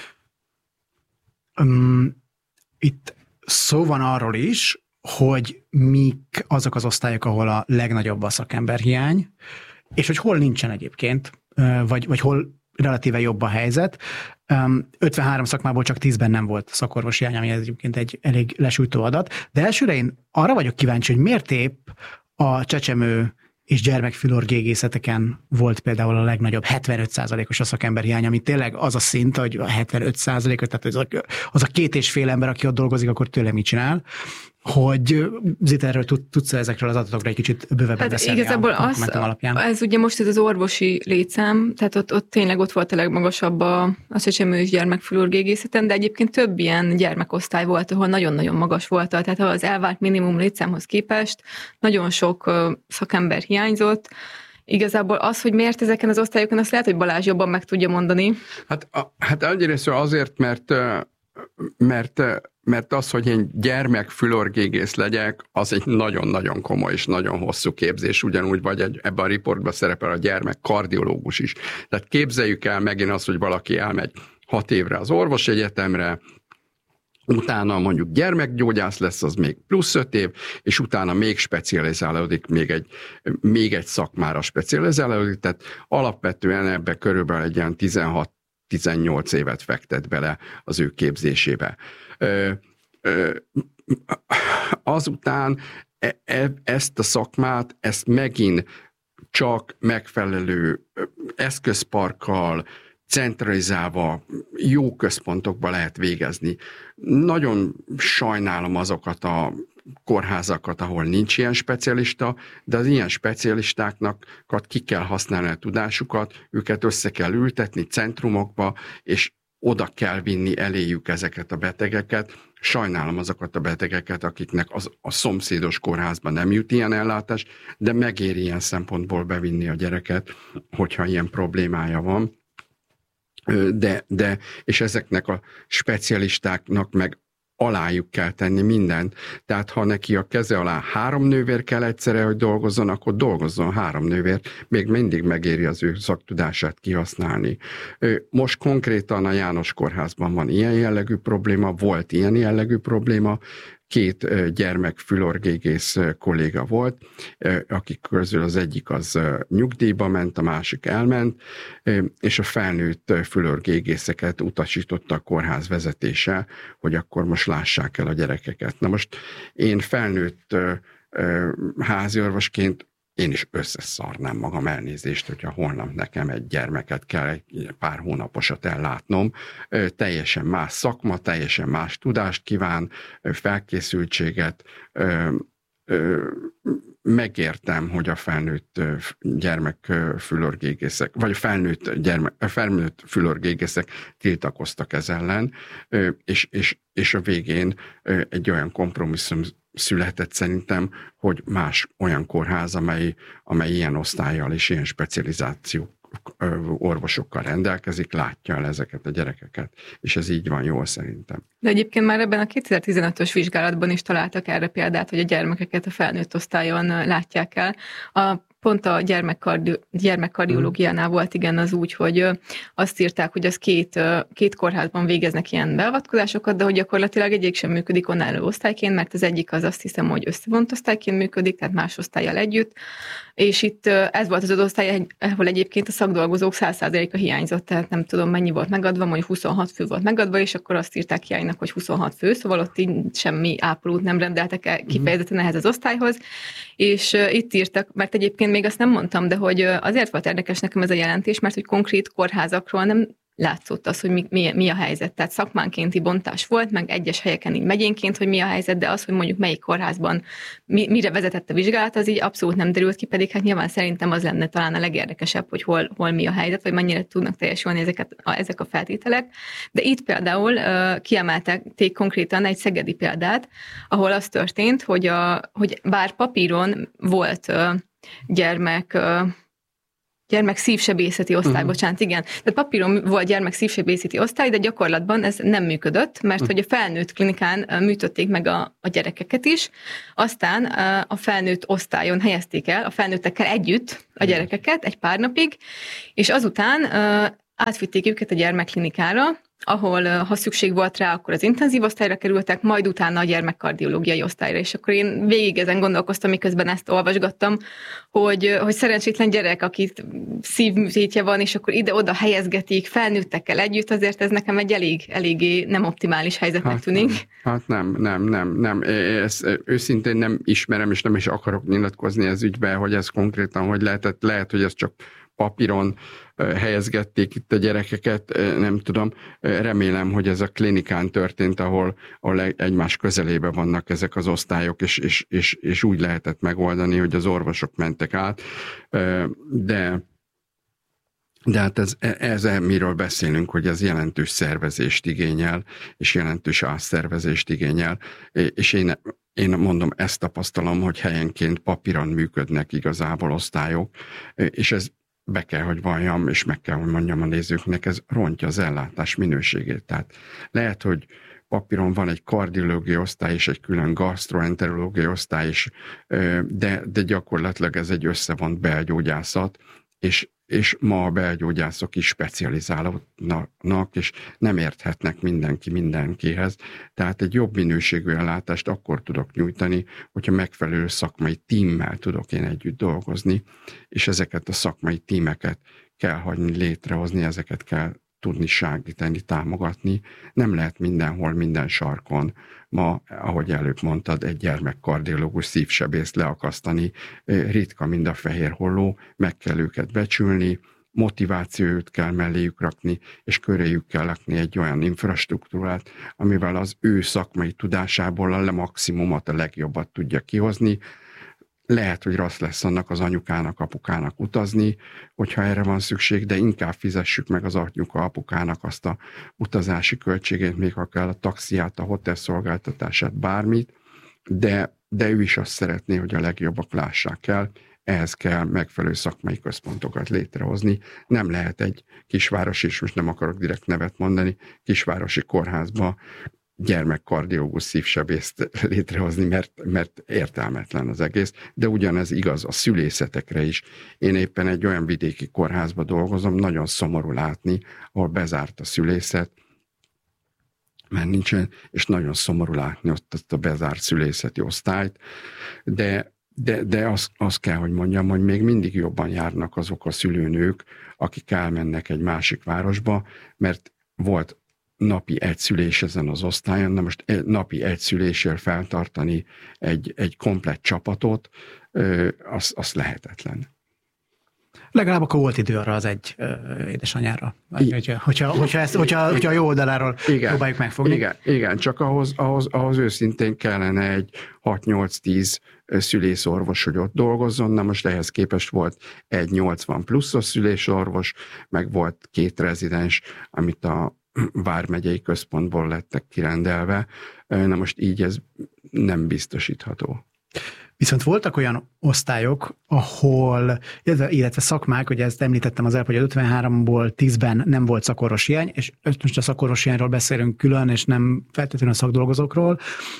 Itt szó van arról is, hogy mik azok az osztályok, ahol a legnagyobb a szakemberhiány, és hogy hol nincsen egyébként, vagy hol relatíve jobb a helyzet. 53 szakmából csak 10-ben nem volt szakorvosi hiány, ami egyébként egy elég lesújtó adat. De elsőre én arra vagyok kíváncsi, hogy miért épp a csecsemő és gyermekfülorgégészeteken volt például a legnagyobb 75%-os a szakemberhiány, ami tényleg az a szint, hogy a 75%, tehát az a 2,5 ember, aki ott dolgozik, akkor tőle mit csinál. Hogy Zita, erről tudsz ezekről az adatokra egy kicsit bővebben beszélni? Igazából ez ugye most ez az orvosi létszám, tehát ott tényleg ott volt a legmagasabb a csecsemő és gyermekfülorgégészeten, de egyébként több ilyen gyermekosztály volt, ahol nagyon-nagyon magas volt, tehát az elvárt minimum létszámhoz képest nagyon sok szakember hiányzott. Igazából az, hogy miért ezeken az osztályokon, azt lehet, hogy Balázs jobban meg tudja mondani. Hát egyrészt azért, mert az, hogy én gyermekfülorgégész legyek, az egy nagyon-nagyon komoly és nagyon hosszú képzés, ugyanúgy vagy ebben a riportban szerepel a gyermekkardiológus is. Tehát képzeljük el megint azt, hogy valaki elmegy 6 évre az orvosegyetemre, utána mondjuk gyermekgyógyász lesz, az még plusz 5 év, és utána még specializálódik, még egy szakmára specializálódik, tehát alapvetően ebbe körülbelül egy ilyen 16-18 évet fektet bele az ő képzésébe. Azután ezt a szakmát, ezt megint csak megfelelő eszközparkkal, centralizálva, jó központokba lehet végezni. Nagyon sajnálom azokat a kórházakat, ahol nincs ilyen specialista, de az ilyen specialistáknak ki kell használni a tudásukat, őket össze kell ültetni centrumokba, és oda kell vinni eléjük ezeket a betegeket. Sajnálom azokat a betegeket, akiknek a szomszédos kórházban nem jut ilyen ellátás, de megéri ilyen szempontból bevinni a gyereket, hogyha ilyen problémája van. És ezeknek a specialistáknak meg alájuk kell tenni mindent. Tehát ha neki a keze alá 3 nővér kell egyszerre, hogy dolgozzon, akkor dolgozzon 3 nővér, még mindig megéri az ő szaktudását kihasználni. Most konkrétan a János Kórházban van ilyen jellegű probléma, volt ilyen jellegű probléma, 2 gyermekfülorgégész kolléga volt, akik közül az egyik az nyugdíjba ment, a másik elment, és a felnőtt fülorgégészeket utasította a kórház vezetése, hogy akkor most lássák el a gyerekeket. Na most én felnőtt háziorvosként én is összeszarnám magam, elnézést, hogyha holnap nekem egy gyermeket kell egy pár hónaposat ellátnom. Teljesen más szakma, teljesen más tudást kíván, felkészültséget. Megértem, hogy a felnőtt gyermekfülorgégészek, vagy felnőtt fülorgégészek tiltakoztak ez ellen, és a végén egy olyan kompromisszum született szerintem, hogy más olyan kórház, amely ilyen osztállyal és ilyen specializáció orvosokkal rendelkezik, látja el ezeket a gyerekeket, és ez így van jól szerintem. De egyébként már ebben a 2015-ös vizsgálatban is találtak erre példát, hogy a gyermekeket a felnőtt osztályon látják el. Pont a gyermekkardiológiánál volt igen az úgy, hogy azt írták, hogy az két kórházban végeznek ilyen beavatkozásokat, de hogy gyakorlatilag egyik sem működik önálló osztályként, mert az egyik az azt hiszem, hogy összevont osztályként működik, tehát más osztállyal együtt, és itt ez volt az osztály, ahol egyébként a szakdolgozók 100%-a hiányzott, tehát nem tudom mennyi volt megadva, mondjuk 26 fő volt megadva, és akkor azt írták hiánynak, hogy 26 fő, szóval ott így semmi ápolót nem rendeltek el kifejezetten ehhez az osztályhoz, és itt írtak, mert egyébként még azt nem mondtam, de hogy azért volt érdekes nekem ez a jelentés, mert hogy konkrét kórházakról látszott az, hogy mi a helyzet. Tehát szakmánkénti bontás volt, meg egyes helyeken így megyénként, hogy mi a helyzet, de az, hogy mondjuk melyik kórházban mire vezetett a vizsgálat, az így abszolút nem derült ki, pedig hát nyilván szerintem az lenne talán a legérdekesebb, hogy hol mi a helyzet, vagy mennyire tudnak teljesülni ezek a feltételek. De itt például kiemelték konkrétan egy szegedi példát, ahol az történt, hogy bár papíron volt gyermek szívsebészeti osztály, bocsánat, igen. Tehát papíron volt gyermek szívsebészeti osztály, de gyakorlatban ez nem működött, mert hogy a felnőtt klinikán műtötték meg a gyerekeket is, aztán a felnőtt osztályon helyezték el, a felnőttekkel együtt a gyerekeket egy pár napig, és azután átvitték őket a gyermekklinikára, ahol ha szükség volt rá, akkor az intenzív osztályra kerültek, majd utána a gyermekkardiológiai osztályra. És akkor én végig ezen gondolkoztam, miközben ezt olvasgattam, hogy szerencsétlen gyerek, akit szívműtétje van, és akkor ide-oda helyezgetik felnőttekkel együtt, azért ez nekem egy eléggé nem optimális helyzetnek tűnik. Nem. Ezt őszintén nem ismerem, és nem is akarok nyilatkozni ez ügyben, hogy ez konkrétan hogy lehetett. Lehet, hogy ez csak papíron helyezgették itt a gyerekeket, nem tudom. Remélem, hogy ez a klinikán történt, ahol egymás közelébe vannak ezek az osztályok, és úgy lehetett megoldani, hogy az orvosok mentek át. De hát ez miről beszélünk, hogy ez jelentős szervezést igényel, és jelentős átszervezést igényel, és én mondom, ezt tapasztalom, hogy helyenként papíron működnek igazából osztályok, és ez be kell, hogy valljam, és meg kell, hogy mondjam a nézőknek, ez rontja az ellátás minőségét. Tehát lehet, hogy papíron van egy kardiológiai osztály és egy külön gastroenterológiai osztály is, de gyakorlatilag ez egy összevont belgyógyászat, és ma a belgyógyászok is specializálódnak, és nem érthetnek mindenkihez. Tehát egy jobb minőségű ellátást akkor tudok nyújtani, hogyha megfelelő szakmai tímmel tudok én együtt dolgozni, és ezeket a szakmai tímeket kell hagyni létrehozni, ezeket kell tudni segíteni, támogatni. Nem lehet mindenhol, minden sarkon ma, ahogy előbb mondtad, egy gyermekkardiológus szívsebészt leakasztani. Ritka, mind a fehér holló, meg kell őket becsülni, motivációt kell melléjük rakni, és köréjük kell rakni egy olyan infrastruktúrát, amivel az ő szakmai tudásából a maximumot, a legjobbat tudja kihozni. Lehet, hogy rossz lesz annak az anyukának, apukának utazni, hogyha erre van szükség, de inkább fizessük meg az anyuka, apukának azt a utazási költségét, még ha kell a taxiát, a hotel szolgáltatását, bármit, de ő is azt szeretné, hogy a legjobbak lássák el, ehhez kell megfelelő szakmai központokat létrehozni. Nem lehet egy kisvárosi, és most nem akarok direkt nevet mondani, kisvárosi kórházba gyermekkardiológus szívsebészt létrehozni, mert értelmetlen az egész, de ugyanez igaz a szülészetekre is. Én éppen egy olyan vidéki kórházba dolgozom, nagyon szomorú látni, ahol bezárt a szülészet, mert nincsen, és nagyon szomorú látni ott a bezárt szülészeti osztályt, de azt kell, hogy mondjam, hogy még mindig jobban járnak azok a szülőnők, akik elmennek egy másik városba, mert volt napi egy szülés ezen az osztályon, na most napi egy szülésért feltartani egy komplett csapatot, az lehetetlen. Legalább akkor volt idő arra az egy édesanyára. Hogyha a jó oldaláról próbáljuk megfogni. Igen, csak ahhoz őszintén kellene egy 6-8-10 szülészorvos, hogy ott dolgozzon. Na most ehhez képest volt egy 80 pluszos szülésorvos, meg volt 2 rezidens, amit a vármegyei központból lettek kirendelve. Na most így ez nem biztosítható. Viszont voltak olyan osztályok, ahol, illetve szakmák, ugye ezt említettem az előbb, hogy 53-ból 10-ben nem volt szakorvos hiány, és most a szakorvos hiányról beszélünk külön, és nem feltétlenül a szakdolgozókról,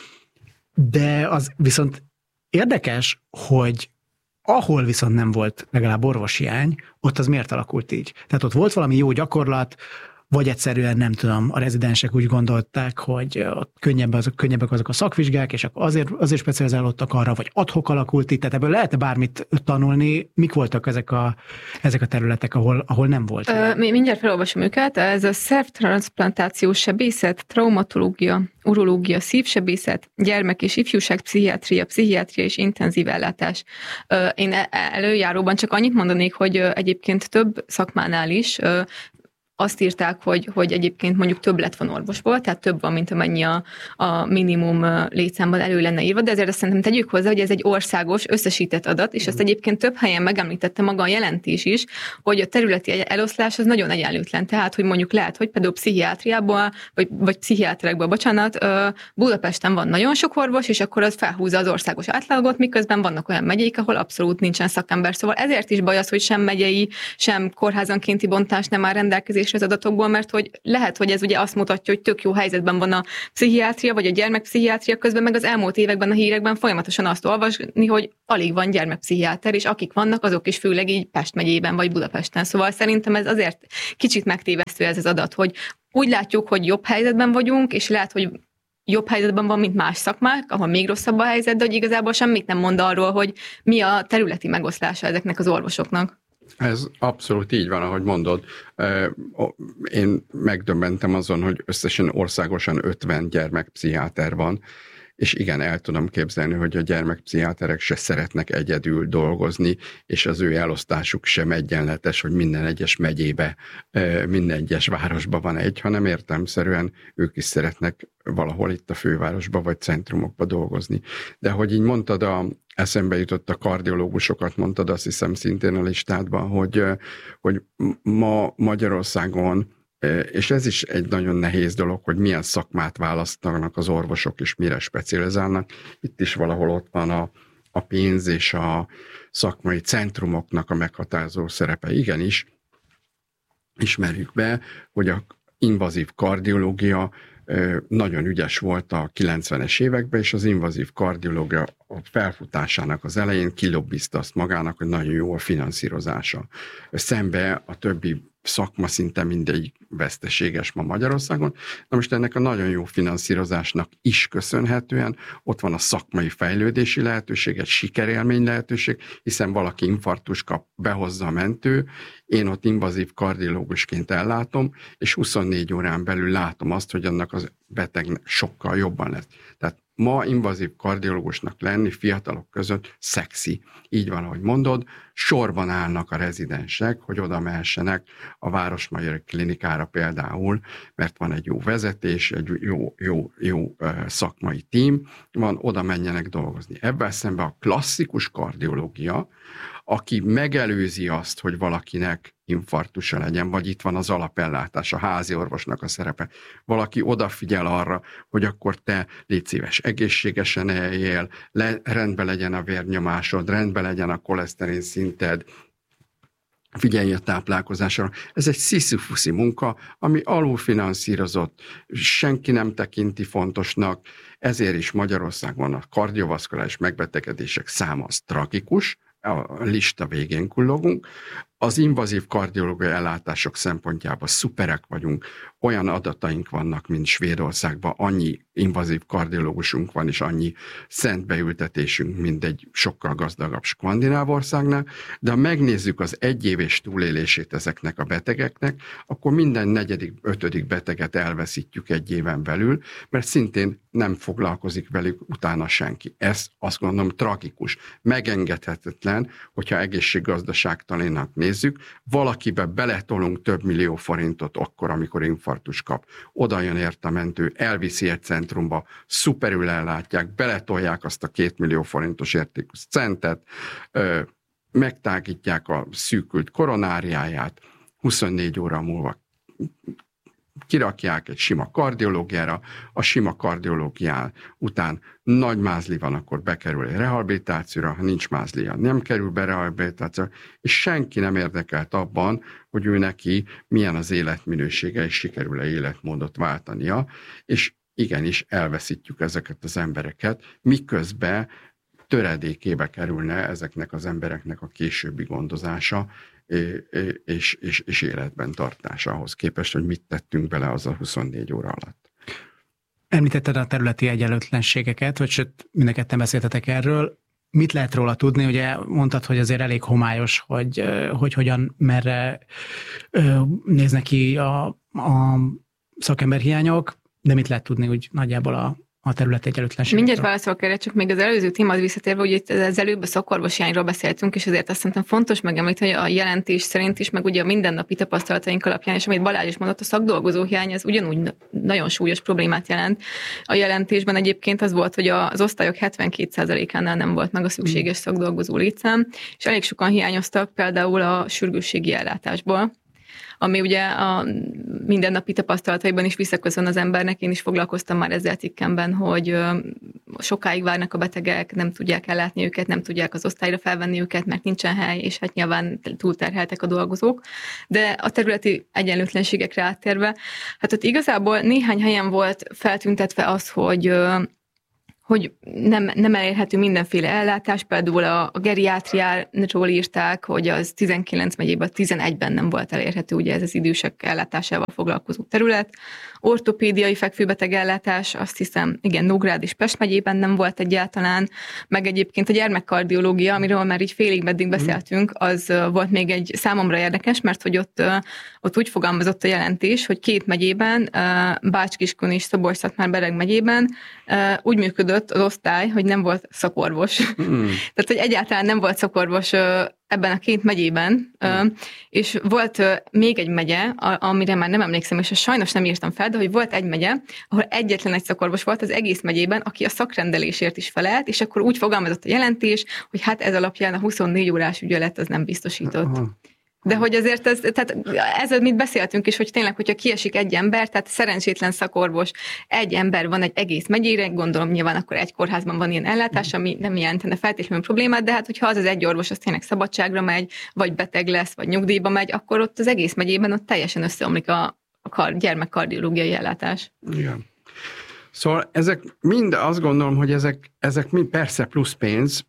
de az viszont érdekes, hogy ahol viszont nem volt legalább orvoshiány, ott az miért alakult így? Tehát ott volt valami jó gyakorlat, vagy egyszerűen nem tudom, a rezidensek úgy gondolták, hogy ott könnyebbek azok a szakvizsgák, és azért specializálódtak arra, vagy ad-hoc alakult itt, tehát ebből lehet bármit tanulni, mik voltak ezek a területek, ahol nem volt? Mindjárt felolvasom őket, ez a szervtranszplantációs sebészet, traumatológia, urológia, szívsebészet, gyermek- és ifjúságpszichiátria, pszichiátria és intenzív ellátás. Én előjáróban csak annyit mondanék, hogy egyébként több szakmánál is azt írták, hogy egyébként mondjuk többlet van orvosból, tehát több van, mint amennyi a minimum létszámban elő lenne írva, de ezért azt szerintem tegyük hozzá, hogy ez egy országos összesített adat, és ezt egyébként több helyen megemlítette maga a jelentés is, hogy a területi eloszlás az nagyon egyenlőtlen. Tehát, hogy mondjuk lehet, hogy például pszichiátriából, vagy pszichiáterekből, bocsánat, Budapesten van nagyon sok orvos, és akkor az felhúzza az országos átlagot, miközben vannak olyan megyék, ahol abszolút nincsen szakember. Szóval ezért is baj az, hogy sem megyei, sem kórházankénti bontás nem áll rendelkezésre az adatokból, mert hogy lehet, hogy ez ugye azt mutatja, hogy tök jó helyzetben van a pszichiátria, vagy a gyermekpszichiátria, közben meg az elmúlt években a hírekben folyamatosan azt olvasni, hogy alig van gyermekpszichiáter, és akik vannak, azok is főleg így Pest megyében vagy Budapesten. Szóval szerintem ez azért kicsit megtévesztő ez az adat, hogy úgy látjuk, hogy jobb helyzetben vagyunk, és lehet, hogy jobb helyzetben van, mint más szakmák, ahol még rosszabb a helyzet, de hogy igazából semmit nem mond arról, hogy mi a területi megoszlása ezeknek az orvosoknak. Ez abszolút így van, ahogy mondod. Én megdöbbentem azon, hogy összesen országosan 50 gyermekpszichiáter van, és igen, el tudom képzelni, hogy a gyermekpszichiáterek se szeretnek egyedül dolgozni, és az ő elosztásuk sem egyenletes, hogy minden egyes megyébe, minden egyes városba van egy, hanem értelemszerűen ők is szeretnek valahol itt a fővárosba vagy centrumokba dolgozni. De hogy így mondtad, eszembe jutott a kardiológusokat, mondtad azt hiszem szintén a listádban, hogy ma Magyarországon, és ez is egy nagyon nehéz dolog, hogy milyen szakmát választanak az orvosok, és mire specializálnak. Itt is valahol ott van a pénz és a szakmai centrumoknak a meghatározó szerepe. Igenis, ismerjük be, hogy a invazív kardiológia nagyon ügyes volt a 90-es években, és az invazív kardiológia a felfutásának az elején kilobbizta azt magának, hogy nagyon jó a finanszírozása. Szembe a többi szakma szinte mindegy veszteséges ma Magyarországon. Na most ennek a nagyon jó finanszírozásnak is köszönhetően ott van a szakmai fejlődési lehetőség, egy sikerélmény lehetőség, hiszen valaki infarktus kap, behozza a mentő, én ott invazív kardiológusként ellátom, és 24 órán belül látom azt, hogy annak az betegnek sokkal jobban lesz. Tehát ma invazív kardiológusnak lenni fiatalok között szexi. Így van, ahogy mondod, sorban állnak a rezidensek, hogy oda mehessenek a Városmajori Klinikára például, mert van egy jó vezetés, egy jó szakmai tím, van, oda menjenek dolgozni. Ebben szemben a klasszikus kardiológia, aki megelőzi azt, hogy valakinek infarktusa legyen, vagy itt van az alapellátás, a házi orvosnak a szerepe. Valaki odafigyel arra, hogy akkor te légy szíves, egészségesen eljél, rendben legyen a vérnyomásod, rendben legyen a koleszterin szinted, figyelj a táplálkozásra. Ez egy sziszifuszi munka, ami alulfinanszírozott, senki nem tekinti fontosnak, ezért is Magyarországon a kardiovaszkuláris megbetegedések száma az tragikus, a lista végén kullogunk. Az invazív kardiológiai ellátások szempontjából szuperek vagyunk, olyan adataink vannak, mint Svédországban, annyi invazív kardiológusunk van, és annyi szent beültetésünk, mint egy sokkal gazdagabb skandináv országnál, de ha megnézzük az egyéves túlélését ezeknek a betegeknek, akkor minden 4., 5. beteget elveszítjük egy éven belül, mert szintén nem foglalkozik velük utána senki. Ez azt gondolom tragikus, megengedhetetlen, hogyha egészséggazdaságtalinak nézzük, valakibe beletolunk több millió forintot akkor, amikor infarktus kap. Oda jön érte a mentő, elviszi egy centrumba, szuperül ellátják, beletolják azt a 2 millió forintos értékű centet, megtágítják a szűkült koronáriáját, 24 óra múlva kirakják egy sima kardiológiára, a sima kardiológiá után nagy mázli van, akkor bekerül egy rehabilitációra, ha nincs mázlia, nem kerül be rehabilitációra, és senki nem érdekelt abban, hogy ő neki milyen az életminősége, és sikerül-e életmódot váltania, és igenis elveszítjük ezeket az embereket, miközben töredékébe kerülne ezeknek az embereknek a későbbi gondozása, és életben tartása ahhoz képest, hogy mit tettünk bele az a 24 óra alatt. Említetted a területi egyenlőtlenségeket, vagy sőt, mindenketten beszéltetek erről. Mit lehet róla tudni? Ugye mondtad, hogy azért elég homályos, hogy hogyan, merre néznek ki a szakemberhiányok, de mit lehet tudni úgy nagyjából a területi egyenlőtlenségekről. Mindjárt válaszolok erre, csak még az előző témához visszatérve, hogy itt az előbb a szakorvoshiányról beszéltünk, és ezért azt szerintem fontos megemlíteni, hogy a jelentés szerint is, meg ugye a mindennapi tapasztalataink alapján, és amit Balázs is mondott, a szakdolgozó hiány az ugyanúgy nagyon súlyos problémát jelent. A jelentésben egyébként az volt, hogy az osztályok 72%-ánál nem volt meg a szükséges szakdolgozó létszám, és elég sokan hiányoztak például a sürgősségi ellátásból, ami ugye a mindennapi tapasztalataiban is visszaköszön az embernek. Én is foglalkoztam már ezzel cikkemben, hogy sokáig várnak a betegek, nem tudják ellátni őket, nem tudják az osztályra felvenni őket, mert nincsen hely, és hát nyilván túlterheltek a dolgozók. De a területi egyenlőtlenségekre áttérve, hát ott igazából néhány helyen volt feltüntetve az, hogy nem elérhető mindenféle ellátás, például a geriátriáról írták, hogy az 19 megyében, 11-ben nem volt elérhető, ugye ez az idősek ellátásával foglalkozó terület. Ortopédiai fekvőbeteg ellátás, azt hiszem, igen, Nógrád és Pest megyében nem volt egyáltalán, meg egyébként a gyermekkardiológia, amiről már így félig meddig beszéltünk, az volt még egy számomra érdekes, mert hogy ott úgy fogalmazott a jelentés, hogy 2 megyében, Bács-Kiskun és Szabolcs-Szatmár-Bereg megyében úgy működött az osztály, hogy nem volt szakorvos. Tehát, hogy egyáltalán nem volt szakorvos ebben a 2 megyében, és volt még egy megye, amire már nem emlékszem, és sajnos nem írtam fel, de hogy volt egy megye, ahol egyetlen egy szakorvos volt az egész megyében, aki a szakrendelésért is felelt, és akkor úgy fogalmazott a jelentés, hogy hát ez alapján a 24 órás ügyelet az nem biztosított. De hogy azért ez, amit beszéltünk is, hogy tényleg, hogyha kiesik egy ember, tehát szerencsétlen szakorvos, egy ember van egy egész megyére, gondolom nyilván akkor egy kórházban van ilyen ellátás, ami nem jelentene feltétlenül problémát, de hát hogyha az egy orvos, az tényleg szabadságra megy, vagy beteg lesz, vagy nyugdíjba megy, akkor ott az egész megyében ott teljesen összeomlik a gyermekkardiológiai ellátás. Igen. Szóval ezek mind, azt gondolom, hogy ezek mind persze plusz pénz,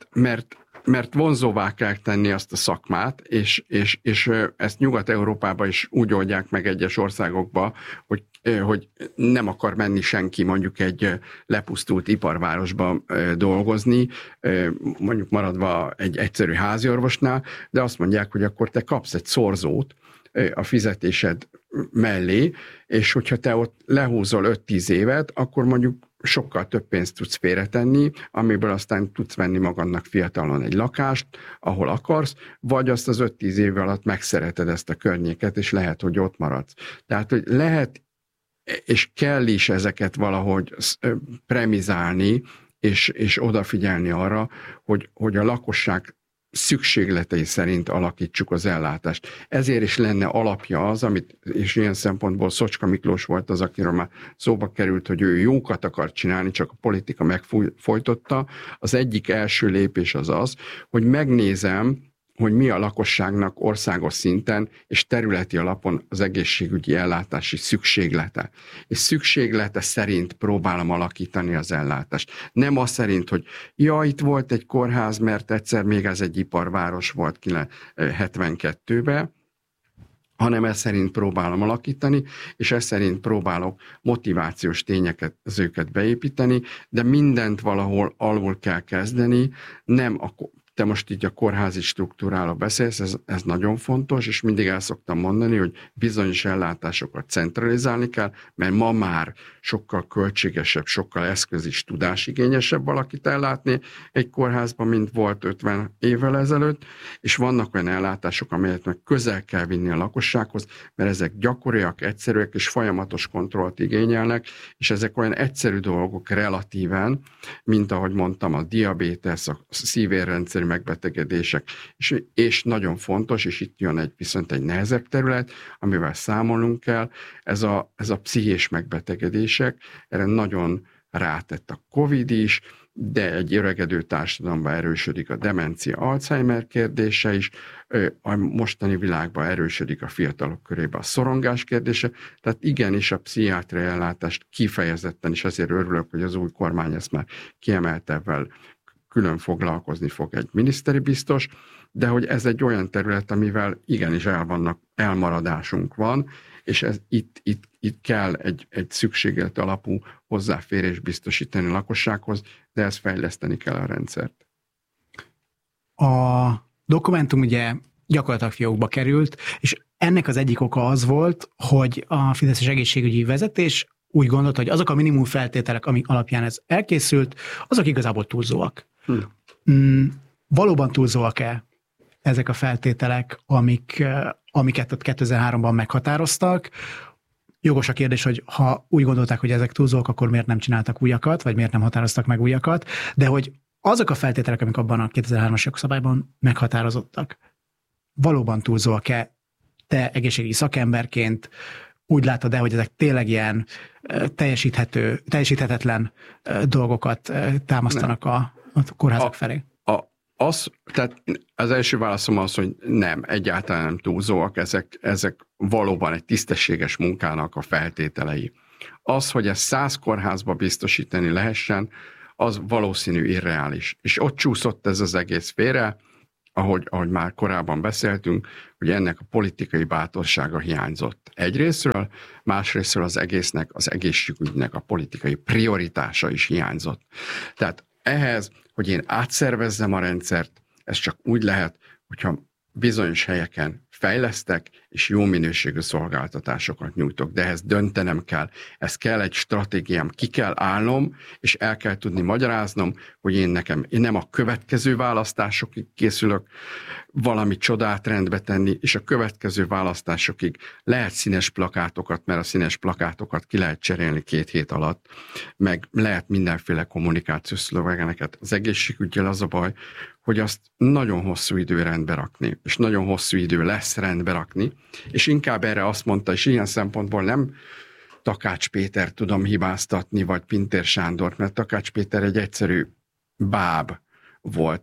mert vonzóvá kell tenni azt a szakmát, és ezt Nyugat-Európában is úgy oldják meg egyes országokba, hogy nem akar menni senki mondjuk egy lepusztult iparvárosba dolgozni, mondjuk maradva egy egyszerű háziorvosnál, de azt mondják, hogy akkor te kapsz egy szorzót a fizetésed mellé, és hogyha te ott lehúzol 5-10 évet, akkor mondjuk sokkal több pénzt tudsz félretenni, amiből aztán tudsz venni magadnak fiatalon egy lakást, ahol akarsz, vagy azt az 5-10 év alatt megszereted ezt a környéket, és lehet, hogy ott maradsz. Tehát, hogy lehet, és kell is ezeket valahogy premizálni, és odafigyelni arra, hogy a lakosság szükségletei szerint alakítsuk az ellátást. Ezért is lenne alapja az, és ilyen szempontból Szocska Miklós volt az, akiről már szóba került, hogy ő jókat akar csinálni, csak a politika megfojtotta. Az egyik első lépés az, hogy megnézem, hogy mi a lakosságnak országos szinten és területi alapon az egészségügyi ellátási szükséglete. És szükséglete szerint próbálom alakítani az ellátást. Nem az szerint, hogy itt volt egy kórház, mert egyszer még ez egy iparváros volt 72-ben, hanem ez szerint próbálom alakítani, és ez szerint próbálok motivációs tényeket, az őket beépíteni, de mindent valahol alul kell kezdeni, te most így a kórházi struktúráról beszélsz, ez nagyon fontos, és mindig el szoktam mondani, hogy bizonyos ellátásokat centralizálni kell, mert ma már sokkal költségesebb, sokkal eszköz és tudásigényesebb valakit ellátni egy kórházban, mint volt 50 évvel ezelőtt, és vannak olyan ellátások, amelyet meg közel kell vinni a lakossághoz, mert ezek gyakoriak, egyszerűek és folyamatos kontrollt igényelnek, és ezek olyan egyszerű dolgok relatíven, mint ahogy mondtam, a diabétesz, a szívérrendszeri megbetegedések, és nagyon fontos, és itt jön viszont egy nehezebb terület, amivel számolnunk kell, ez a pszichés megbetegedések, erre nagyon rátett a Covid is, de egy öregedő társadalomban erősödik a demencia, Alzheimer kérdése is, a mostani világban erősödik a fiatalok körében a szorongás kérdése, tehát igenis a pszichiátriai ellátást kifejezetten, és azért örülök, hogy az új kormány ezt már kiemelte, ebben külön foglalkozni fog egy miniszteri biztos, de hogy ez egy olyan terület, amivel igenis elmaradásunk van, és itt kell egy szükséglet alapú hozzáférés biztosítani a lakossághoz, de ezt fejleszteni kell a rendszert. A dokumentum ugye gyakorlatilag fiókba került, és ennek az egyik oka az volt, hogy a Fideszes egészségügyi vezetés úgy gondolta, hogy azok a minimum feltételek, amik alapján ez elkészült, azok igazából túlzóak. Valóban túlzóak-e ezek a feltételek, amiket ott 2003-ban meghatároztak? Jogos a kérdés, hogy ha úgy gondolták, hogy ezek túlzóak, akkor miért nem csináltak újakat, vagy miért nem határoztak meg újakat, de hogy azok a feltételek, amik abban a 2003-as jogszabályban meghatározottak, valóban túlzóak-e? Te egészségügyi szakemberként úgy látod-e, hogy ezek tényleg ilyen teljesíthetetlen dolgoket támasztanak a kórházak felé? Tehát az első válaszom az, hogy nem, egyáltalán nem túlzóak, ezek valóban egy tisztességes munkának a feltételei. Az, hogy ezt 100 kórházba biztosítani lehessen, az valószínű irreális. És ott csúszott ez az egész félre, ahogy már korábban beszéltünk, hogy ennek a politikai bátorsága hiányzott egyrészről, másrészről az egésznek, az egészségügynek a politikai prioritása is hiányzott. Tehát ehhez, hogy én átszervezzem a rendszert, ez csak úgy lehet, hogyha bizonyos helyeken fejlesztek, és jó minőségű szolgáltatásokat nyújtok, de ehhez döntenem kell. Ez kell egy stratégiám, ki kell állnom, és el kell tudni magyaráznom, hogy én nem a következő választásokig készülök valami csodát rendbe tenni, és a következő választásokig lehet színes plakátokat, mert a színes plakátokat ki lehet cserélni 2 hét alatt, meg lehet mindenféle kommunikációs szlogeneket. Az egészségüggyel az a baj, hogy azt nagyon hosszú idő rendbe rakni, és nagyon hosszú idő lesz rendbe rakni, és inkább erre azt mondta, és ilyen szempontból nem Takács Péter tudom hibáztatni, vagy Pintér Sándor, mert Takács Péter egy egyszerű báb volt,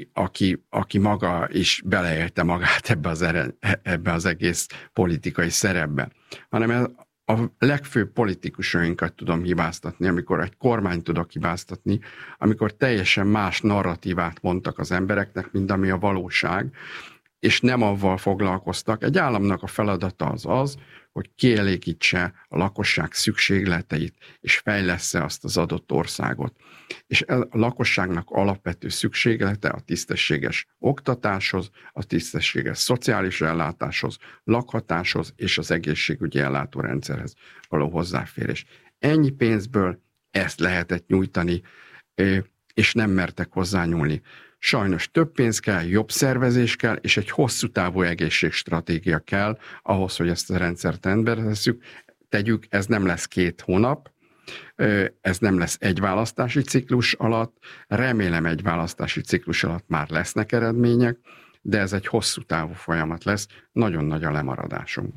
aki maga is beleélte magát ebbe az egész politikai szerepbe, hanem a legfőbb politikusainkat tudom hibáztatni, amikor egy kormányt tudok hibáztatni, amikor teljesen más narratívát mondtak az embereknek, mint ami a valóság, és nem avval foglalkoztak. Egy államnak a feladata az, hogy kielégítse a lakosság szükségleteit, és fejlessze azt az adott országot. És a lakosságnak alapvető szükséglete a tisztességes oktatáshoz, a tisztességes szociális ellátáshoz, lakhatáshoz és az egészségügyi ellátórendszerhez való hozzáférés. Ennyi pénzből ezt lehetett nyújtani, és nem mertek hozzányúlni. Sajnos több pénz kell, jobb szervezés kell, és egy hosszú távú egészségstratégia kell ahhoz, hogy ezt a rendszert rendbe tegyük. Ez nem lesz 2 hónap, ez nem lesz egy választási ciklus alatt. Remélem egy választási ciklus alatt már lesznek eredmények, de ez egy hosszú távú folyamat lesz. Nagyon nagy a lemaradásunk.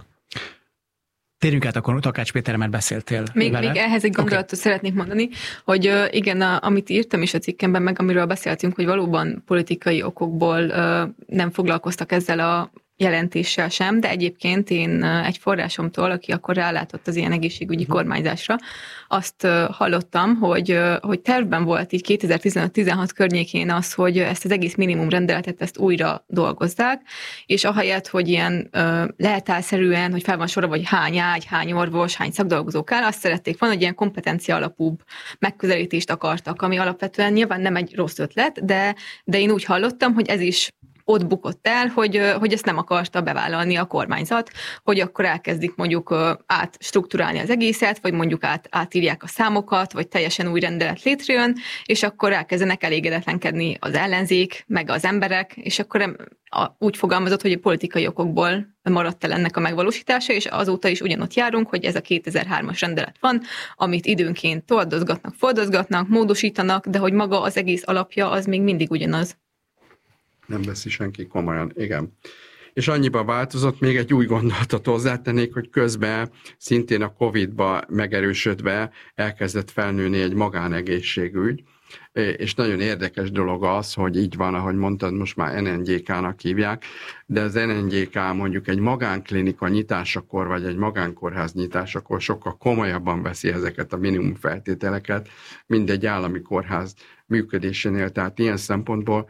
Térjünk át akkor Takács Péterre, mert beszéltél vele. Még ehhez egy gondolatot szeretnék mondani, hogy igen, amit írtam is a cikkemben, meg amiről beszéltünk, hogy valóban politikai okokból nem foglalkoztak ezzel a jelentéssel sem, de egyébként én egy forrásomtól, aki akkor rálátott az ilyen egészségügyi kormányzásra, azt hallottam, hogy tervben volt így 2015-16 környékén az, hogy ezt az egész minimum rendeletet ezt újra dolgozzák, és ahelyett, hogy ilyen leltárszerűen, hogy fel van sorolva, vagy hány ágy, hány orvos, hány szakdolgozó kell, azt szerették volna, hogy ilyen kompetencia alapúbb megközelítést akartak, ami alapvetően nyilván nem egy rossz ötlet, de én úgy hallottam, hogy ez is ott bukott el, hogy ezt nem akarta bevállalni a kormányzat, hogy akkor elkezdik mondjuk átstruktúrálni az egészet, vagy mondjuk átírják a számokat, vagy teljesen új rendelet létrejön, és akkor elkezdenek elégedetlenkedni az ellenzék, meg az emberek, és akkor úgy fogalmazott, hogy a politikai okokból maradt el ennek a megvalósítása, és azóta is ugyanott járunk, hogy ez a 2003-as rendelet van, amit időnként toldozgatnak, fordozgatnak, módosítanak, de hogy maga az egész alapja az még mindig ugyanaz. Nem veszi senki komolyan, igen. És annyiba változott, még egy új gondolatot hozzátennék, hogy közben szintén a Covid-ba megerősödve elkezdett felnőni egy magánegészségügy, és nagyon érdekes dolog az, hogy így van, ahogy mondtad, most már NNGK-nak hívják, de az NNGK mondjuk egy magánklinika nyitásakor, vagy egy magánkórház nyitásakor sokkal komolyabban veszi ezeket a minimum feltételeket, mint egy állami kórház működésénél. Tehát ilyen szempontból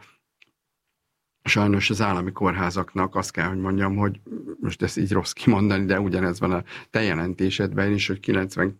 sajnos az állami kórházaknak azt kell, hogy mondjam, hogy most ezt így rossz kimondani, de ugyanez van a te jelentésedben is, hogy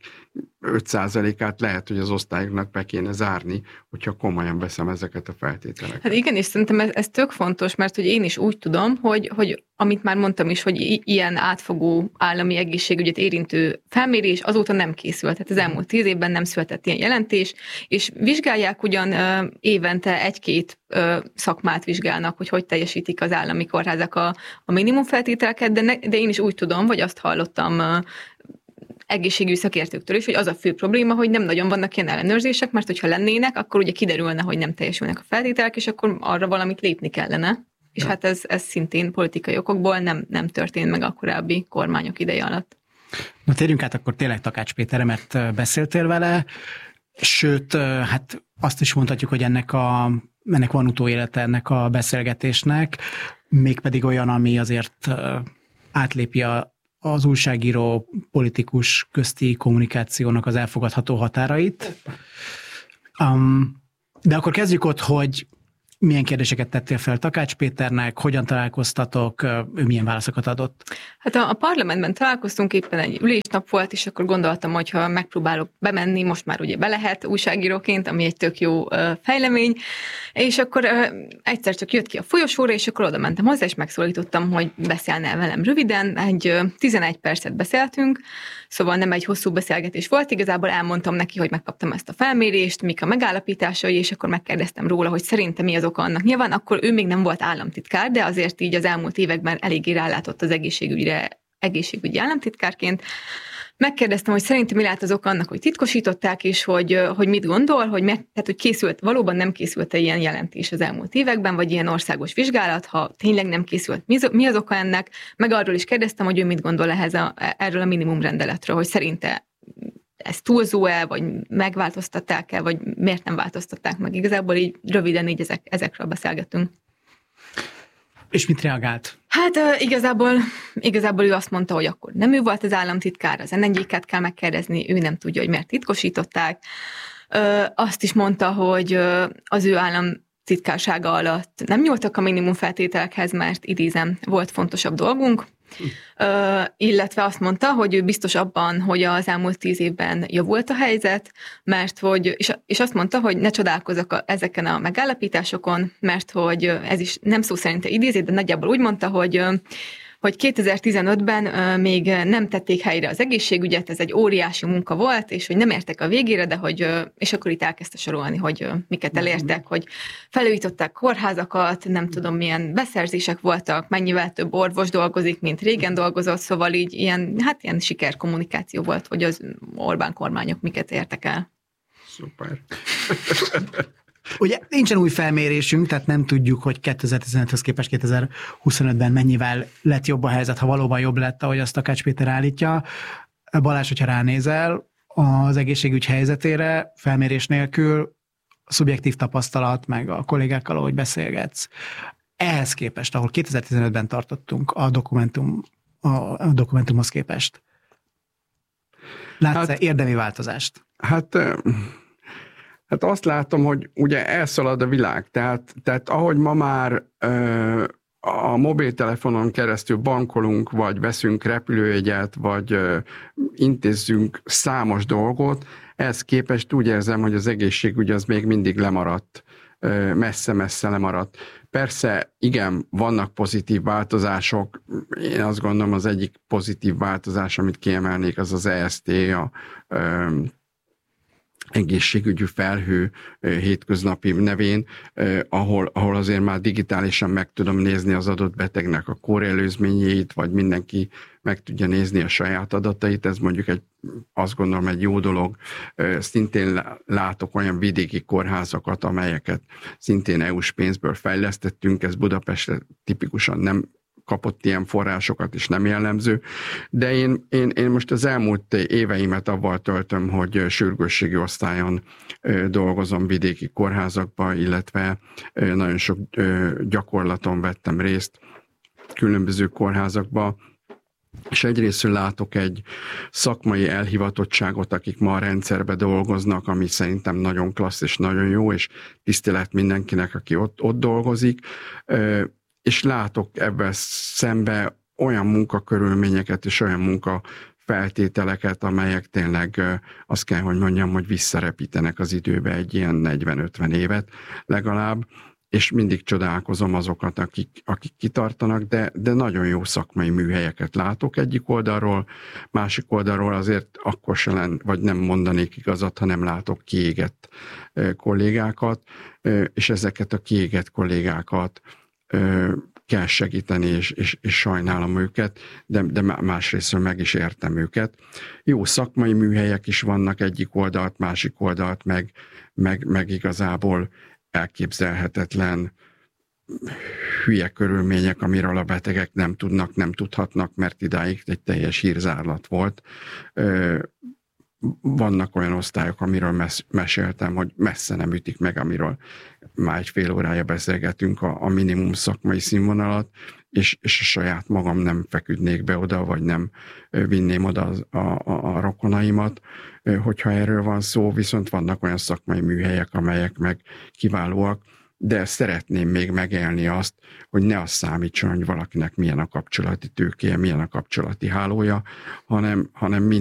95%-át lehet, hogy az osztályoknak be kéne zárni, hogyha komolyan veszem ezeket a feltételeket. Hát igen, és szerintem ez tök fontos, mert hogy én is úgy tudom, hogy amit már mondtam is, hogy ilyen átfogó állami egészségügyet érintő felmérés azóta nem készült. Tehát az elmúlt 10 évben nem született ilyen jelentés, és vizsgálják ugyan évente 1-2 szakmát vizsgálnak, hogy teljesítik az állami kórházak a minimum feltételeket, de én is úgy tudom, vagy azt hallottam egészségügyi szakértőktől is, hogy az a fő probléma, hogy nem nagyon vannak ilyen ellenőrzések, mert hogyha lennének, akkor ugye kiderülne, hogy nem teljesülnek a feltételek, és akkor arra valamit lépni kellene. És hát ez szintén politikai okokból nem történt meg a korábbi kormányok ideje alatt. Na térjünk át akkor tényleg Takács Péterre, mert beszéltél vele, sőt, hát azt is mondhatjuk, hogy ennek van utóélete ennek a beszélgetésnek, mégpedig olyan, ami azért átlépi az újságíró politikus közti kommunikációnak az elfogadható határait. De akkor kezdjük ott, hogy milyen kérdéseket tettél fel Takács Péternek, hogyan találkoztatok, ő milyen válaszokat adott? Hát a parlamentben találkoztunk, éppen egy ülésnap volt, és akkor gondoltam, hogy ha megpróbálok bemenni, most már ugye be lehet újságíróként, ami egy tök jó fejlemény, és akkor egyszer csak jött ki a folyosóra, és akkor oda mentem hozzá, és megszólítottam, hogy beszélne velem röviden, 11 percet beszéltünk, szóval nem egy hosszú beszélgetés volt, igazából elmondtam neki, hogy megkaptam ezt a felmérést, mik a megállapításai, és akkor megkérdeztem róla, hogy szerintem mi az oka annak. Nyilván akkor ő még nem volt államtitkár, de azért így az elmúlt években eléggé rálátott az egészségügyi államtitkárként. Megkérdeztem, hogy szerintem mi lehet az oka annak, hogy titkosították, és hogy mit gondol, tehát hogy készült, valóban nem készült-e ilyen jelentés az elmúlt években, vagy ilyen országos vizsgálat, ha tényleg nem készült, mi az oka ennek, meg arról is kérdeztem, hogy ő mit gondol erről a minimum rendeletről, hogy szerinte ez túlzó-e, vagy megváltoztatták-e, vagy miért nem változtatták meg. Igazából így röviden így ezekről beszélgetünk. És mit reagált? Hát igazából ő azt mondta, hogy akkor nem ő volt az államtitkár, az NNGK-t kell megkérdezni, ő nem tudja, hogy miért titkosították. Azt is mondta, hogy az ő államtitkársága alatt nem nyúltak a minimum feltételekhez, mert idézem, volt fontosabb dolgunk. Illetve azt mondta, hogy ő biztos abban, hogy az elmúlt 10 évben javult a helyzet, mert hogy, és azt mondta, hogy ne csodálkozzak ezeken a megállapításokon, mert hogy ez is nem szó szerint idézés, de nagyjából úgy mondta, hogy 2015-ben még nem tették helyre az egészségügyet, ez egy óriási munka volt, és hogy nem értek a végére, de és akkor itt elkezdte sorolni, hogy miket elértek, hogy felújították kórházakat, nem tudom milyen beszerzések voltak, mennyivel több orvos dolgozik, mint régen dolgozott, szóval így ilyen sikerkommunikáció volt, hogy az Orbán kormányok miket értek el. Szuper. Ugye nincsen új felmérésünk, tehát nem tudjuk, hogy 2015-höz képest 2025-ben mennyivel lett jobb a helyzet, ha valóban jobb lett, ahogy azt Takács Péter állítja. Balázs, hogyha ránézel az egészségügy helyzetére, felmérés nélkül, a szubjektív tapasztalat, meg a kollégákkal, ahogy beszélgetsz, ehhez képest, ahol 2015-ben tartottunk a dokumentumhoz képest, látsz-e érdemi változást? Hát azt látom, hogy ugye elszalad a világ, tehát ahogy ma már a mobiltelefonon keresztül bankolunk, vagy veszünk repülőjegyet, vagy intézzünk számos dolgot, ehhez képest úgy érzem, hogy az egészségügy az még mindig lemaradt, messze-messze lemaradt. Persze, igen, vannak pozitív változások, én azt gondolom az egyik pozitív változás, amit kiemelnék, az EST, egészségügyi felhő hétköznapi nevén, ahol azért már digitálisan meg tudom nézni az adott betegnek a kórelőzményeit, vagy mindenki meg tudja nézni a saját adatait, ez mondjuk azt gondolom egy jó dolog. Szintén látok olyan vidéki kórházakat, amelyeket szintén EU-s pénzből fejlesztettünk, ez Budapesten tipikusan nem kapott ilyen forrásokat, és nem jellemző, de én most az elmúlt éveimet avval töltöm, hogy sürgősségi osztályon dolgozom vidéki kórházakba, illetve nagyon sok gyakorlaton vettem részt különböző kórházakba, és egyrésztről látok egy szakmai elhivatottságot, akik ma a rendszerbe dolgoznak, ami szerintem nagyon klassz és nagyon jó, és tisztelet mindenkinek, aki ott dolgozik, és látok ebben szembe olyan munkakörülményeket és olyan munkafeltételeket, amelyek tényleg azt kell, hogy mondjam, hogy visszarepítenek az időbe egy ilyen 40-50 évet legalább. és mindig csodálkozom azokat, akik kitartanak, de nagyon jó szakmai műhelyeket látok egyik oldalról, másik oldalról azért akkor se vagy nem mondanék igazat, ha nem látok kiégett kollégákat, és ezeket a kiégett kollégákat kell segíteni, és sajnálom őket, de másrésztről meg is értem őket. Jó szakmai műhelyek is vannak egyik oldalt, másik oldalt, meg igazából elképzelhetetlen hülye körülmények, amiről a betegek nem tudhatnak, mert idáig egy teljes hírzárlat volt. Vannak olyan osztályok, amiről meséltem, hogy messze nem ütik meg, amiről már egy fél órája beszélgetünk a minimum szakmai színvonalat, és a saját magam nem feküdnék be oda, vagy nem vinném oda a rokonaimat, hogyha erről van szó, viszont vannak olyan szakmai műhelyek, amelyek meg kiválóak, de szeretném még megélni azt, hogy ne az számítson, hogy valakinek milyen a kapcsolati tőkéje, milyen a kapcsolati hálója, hanem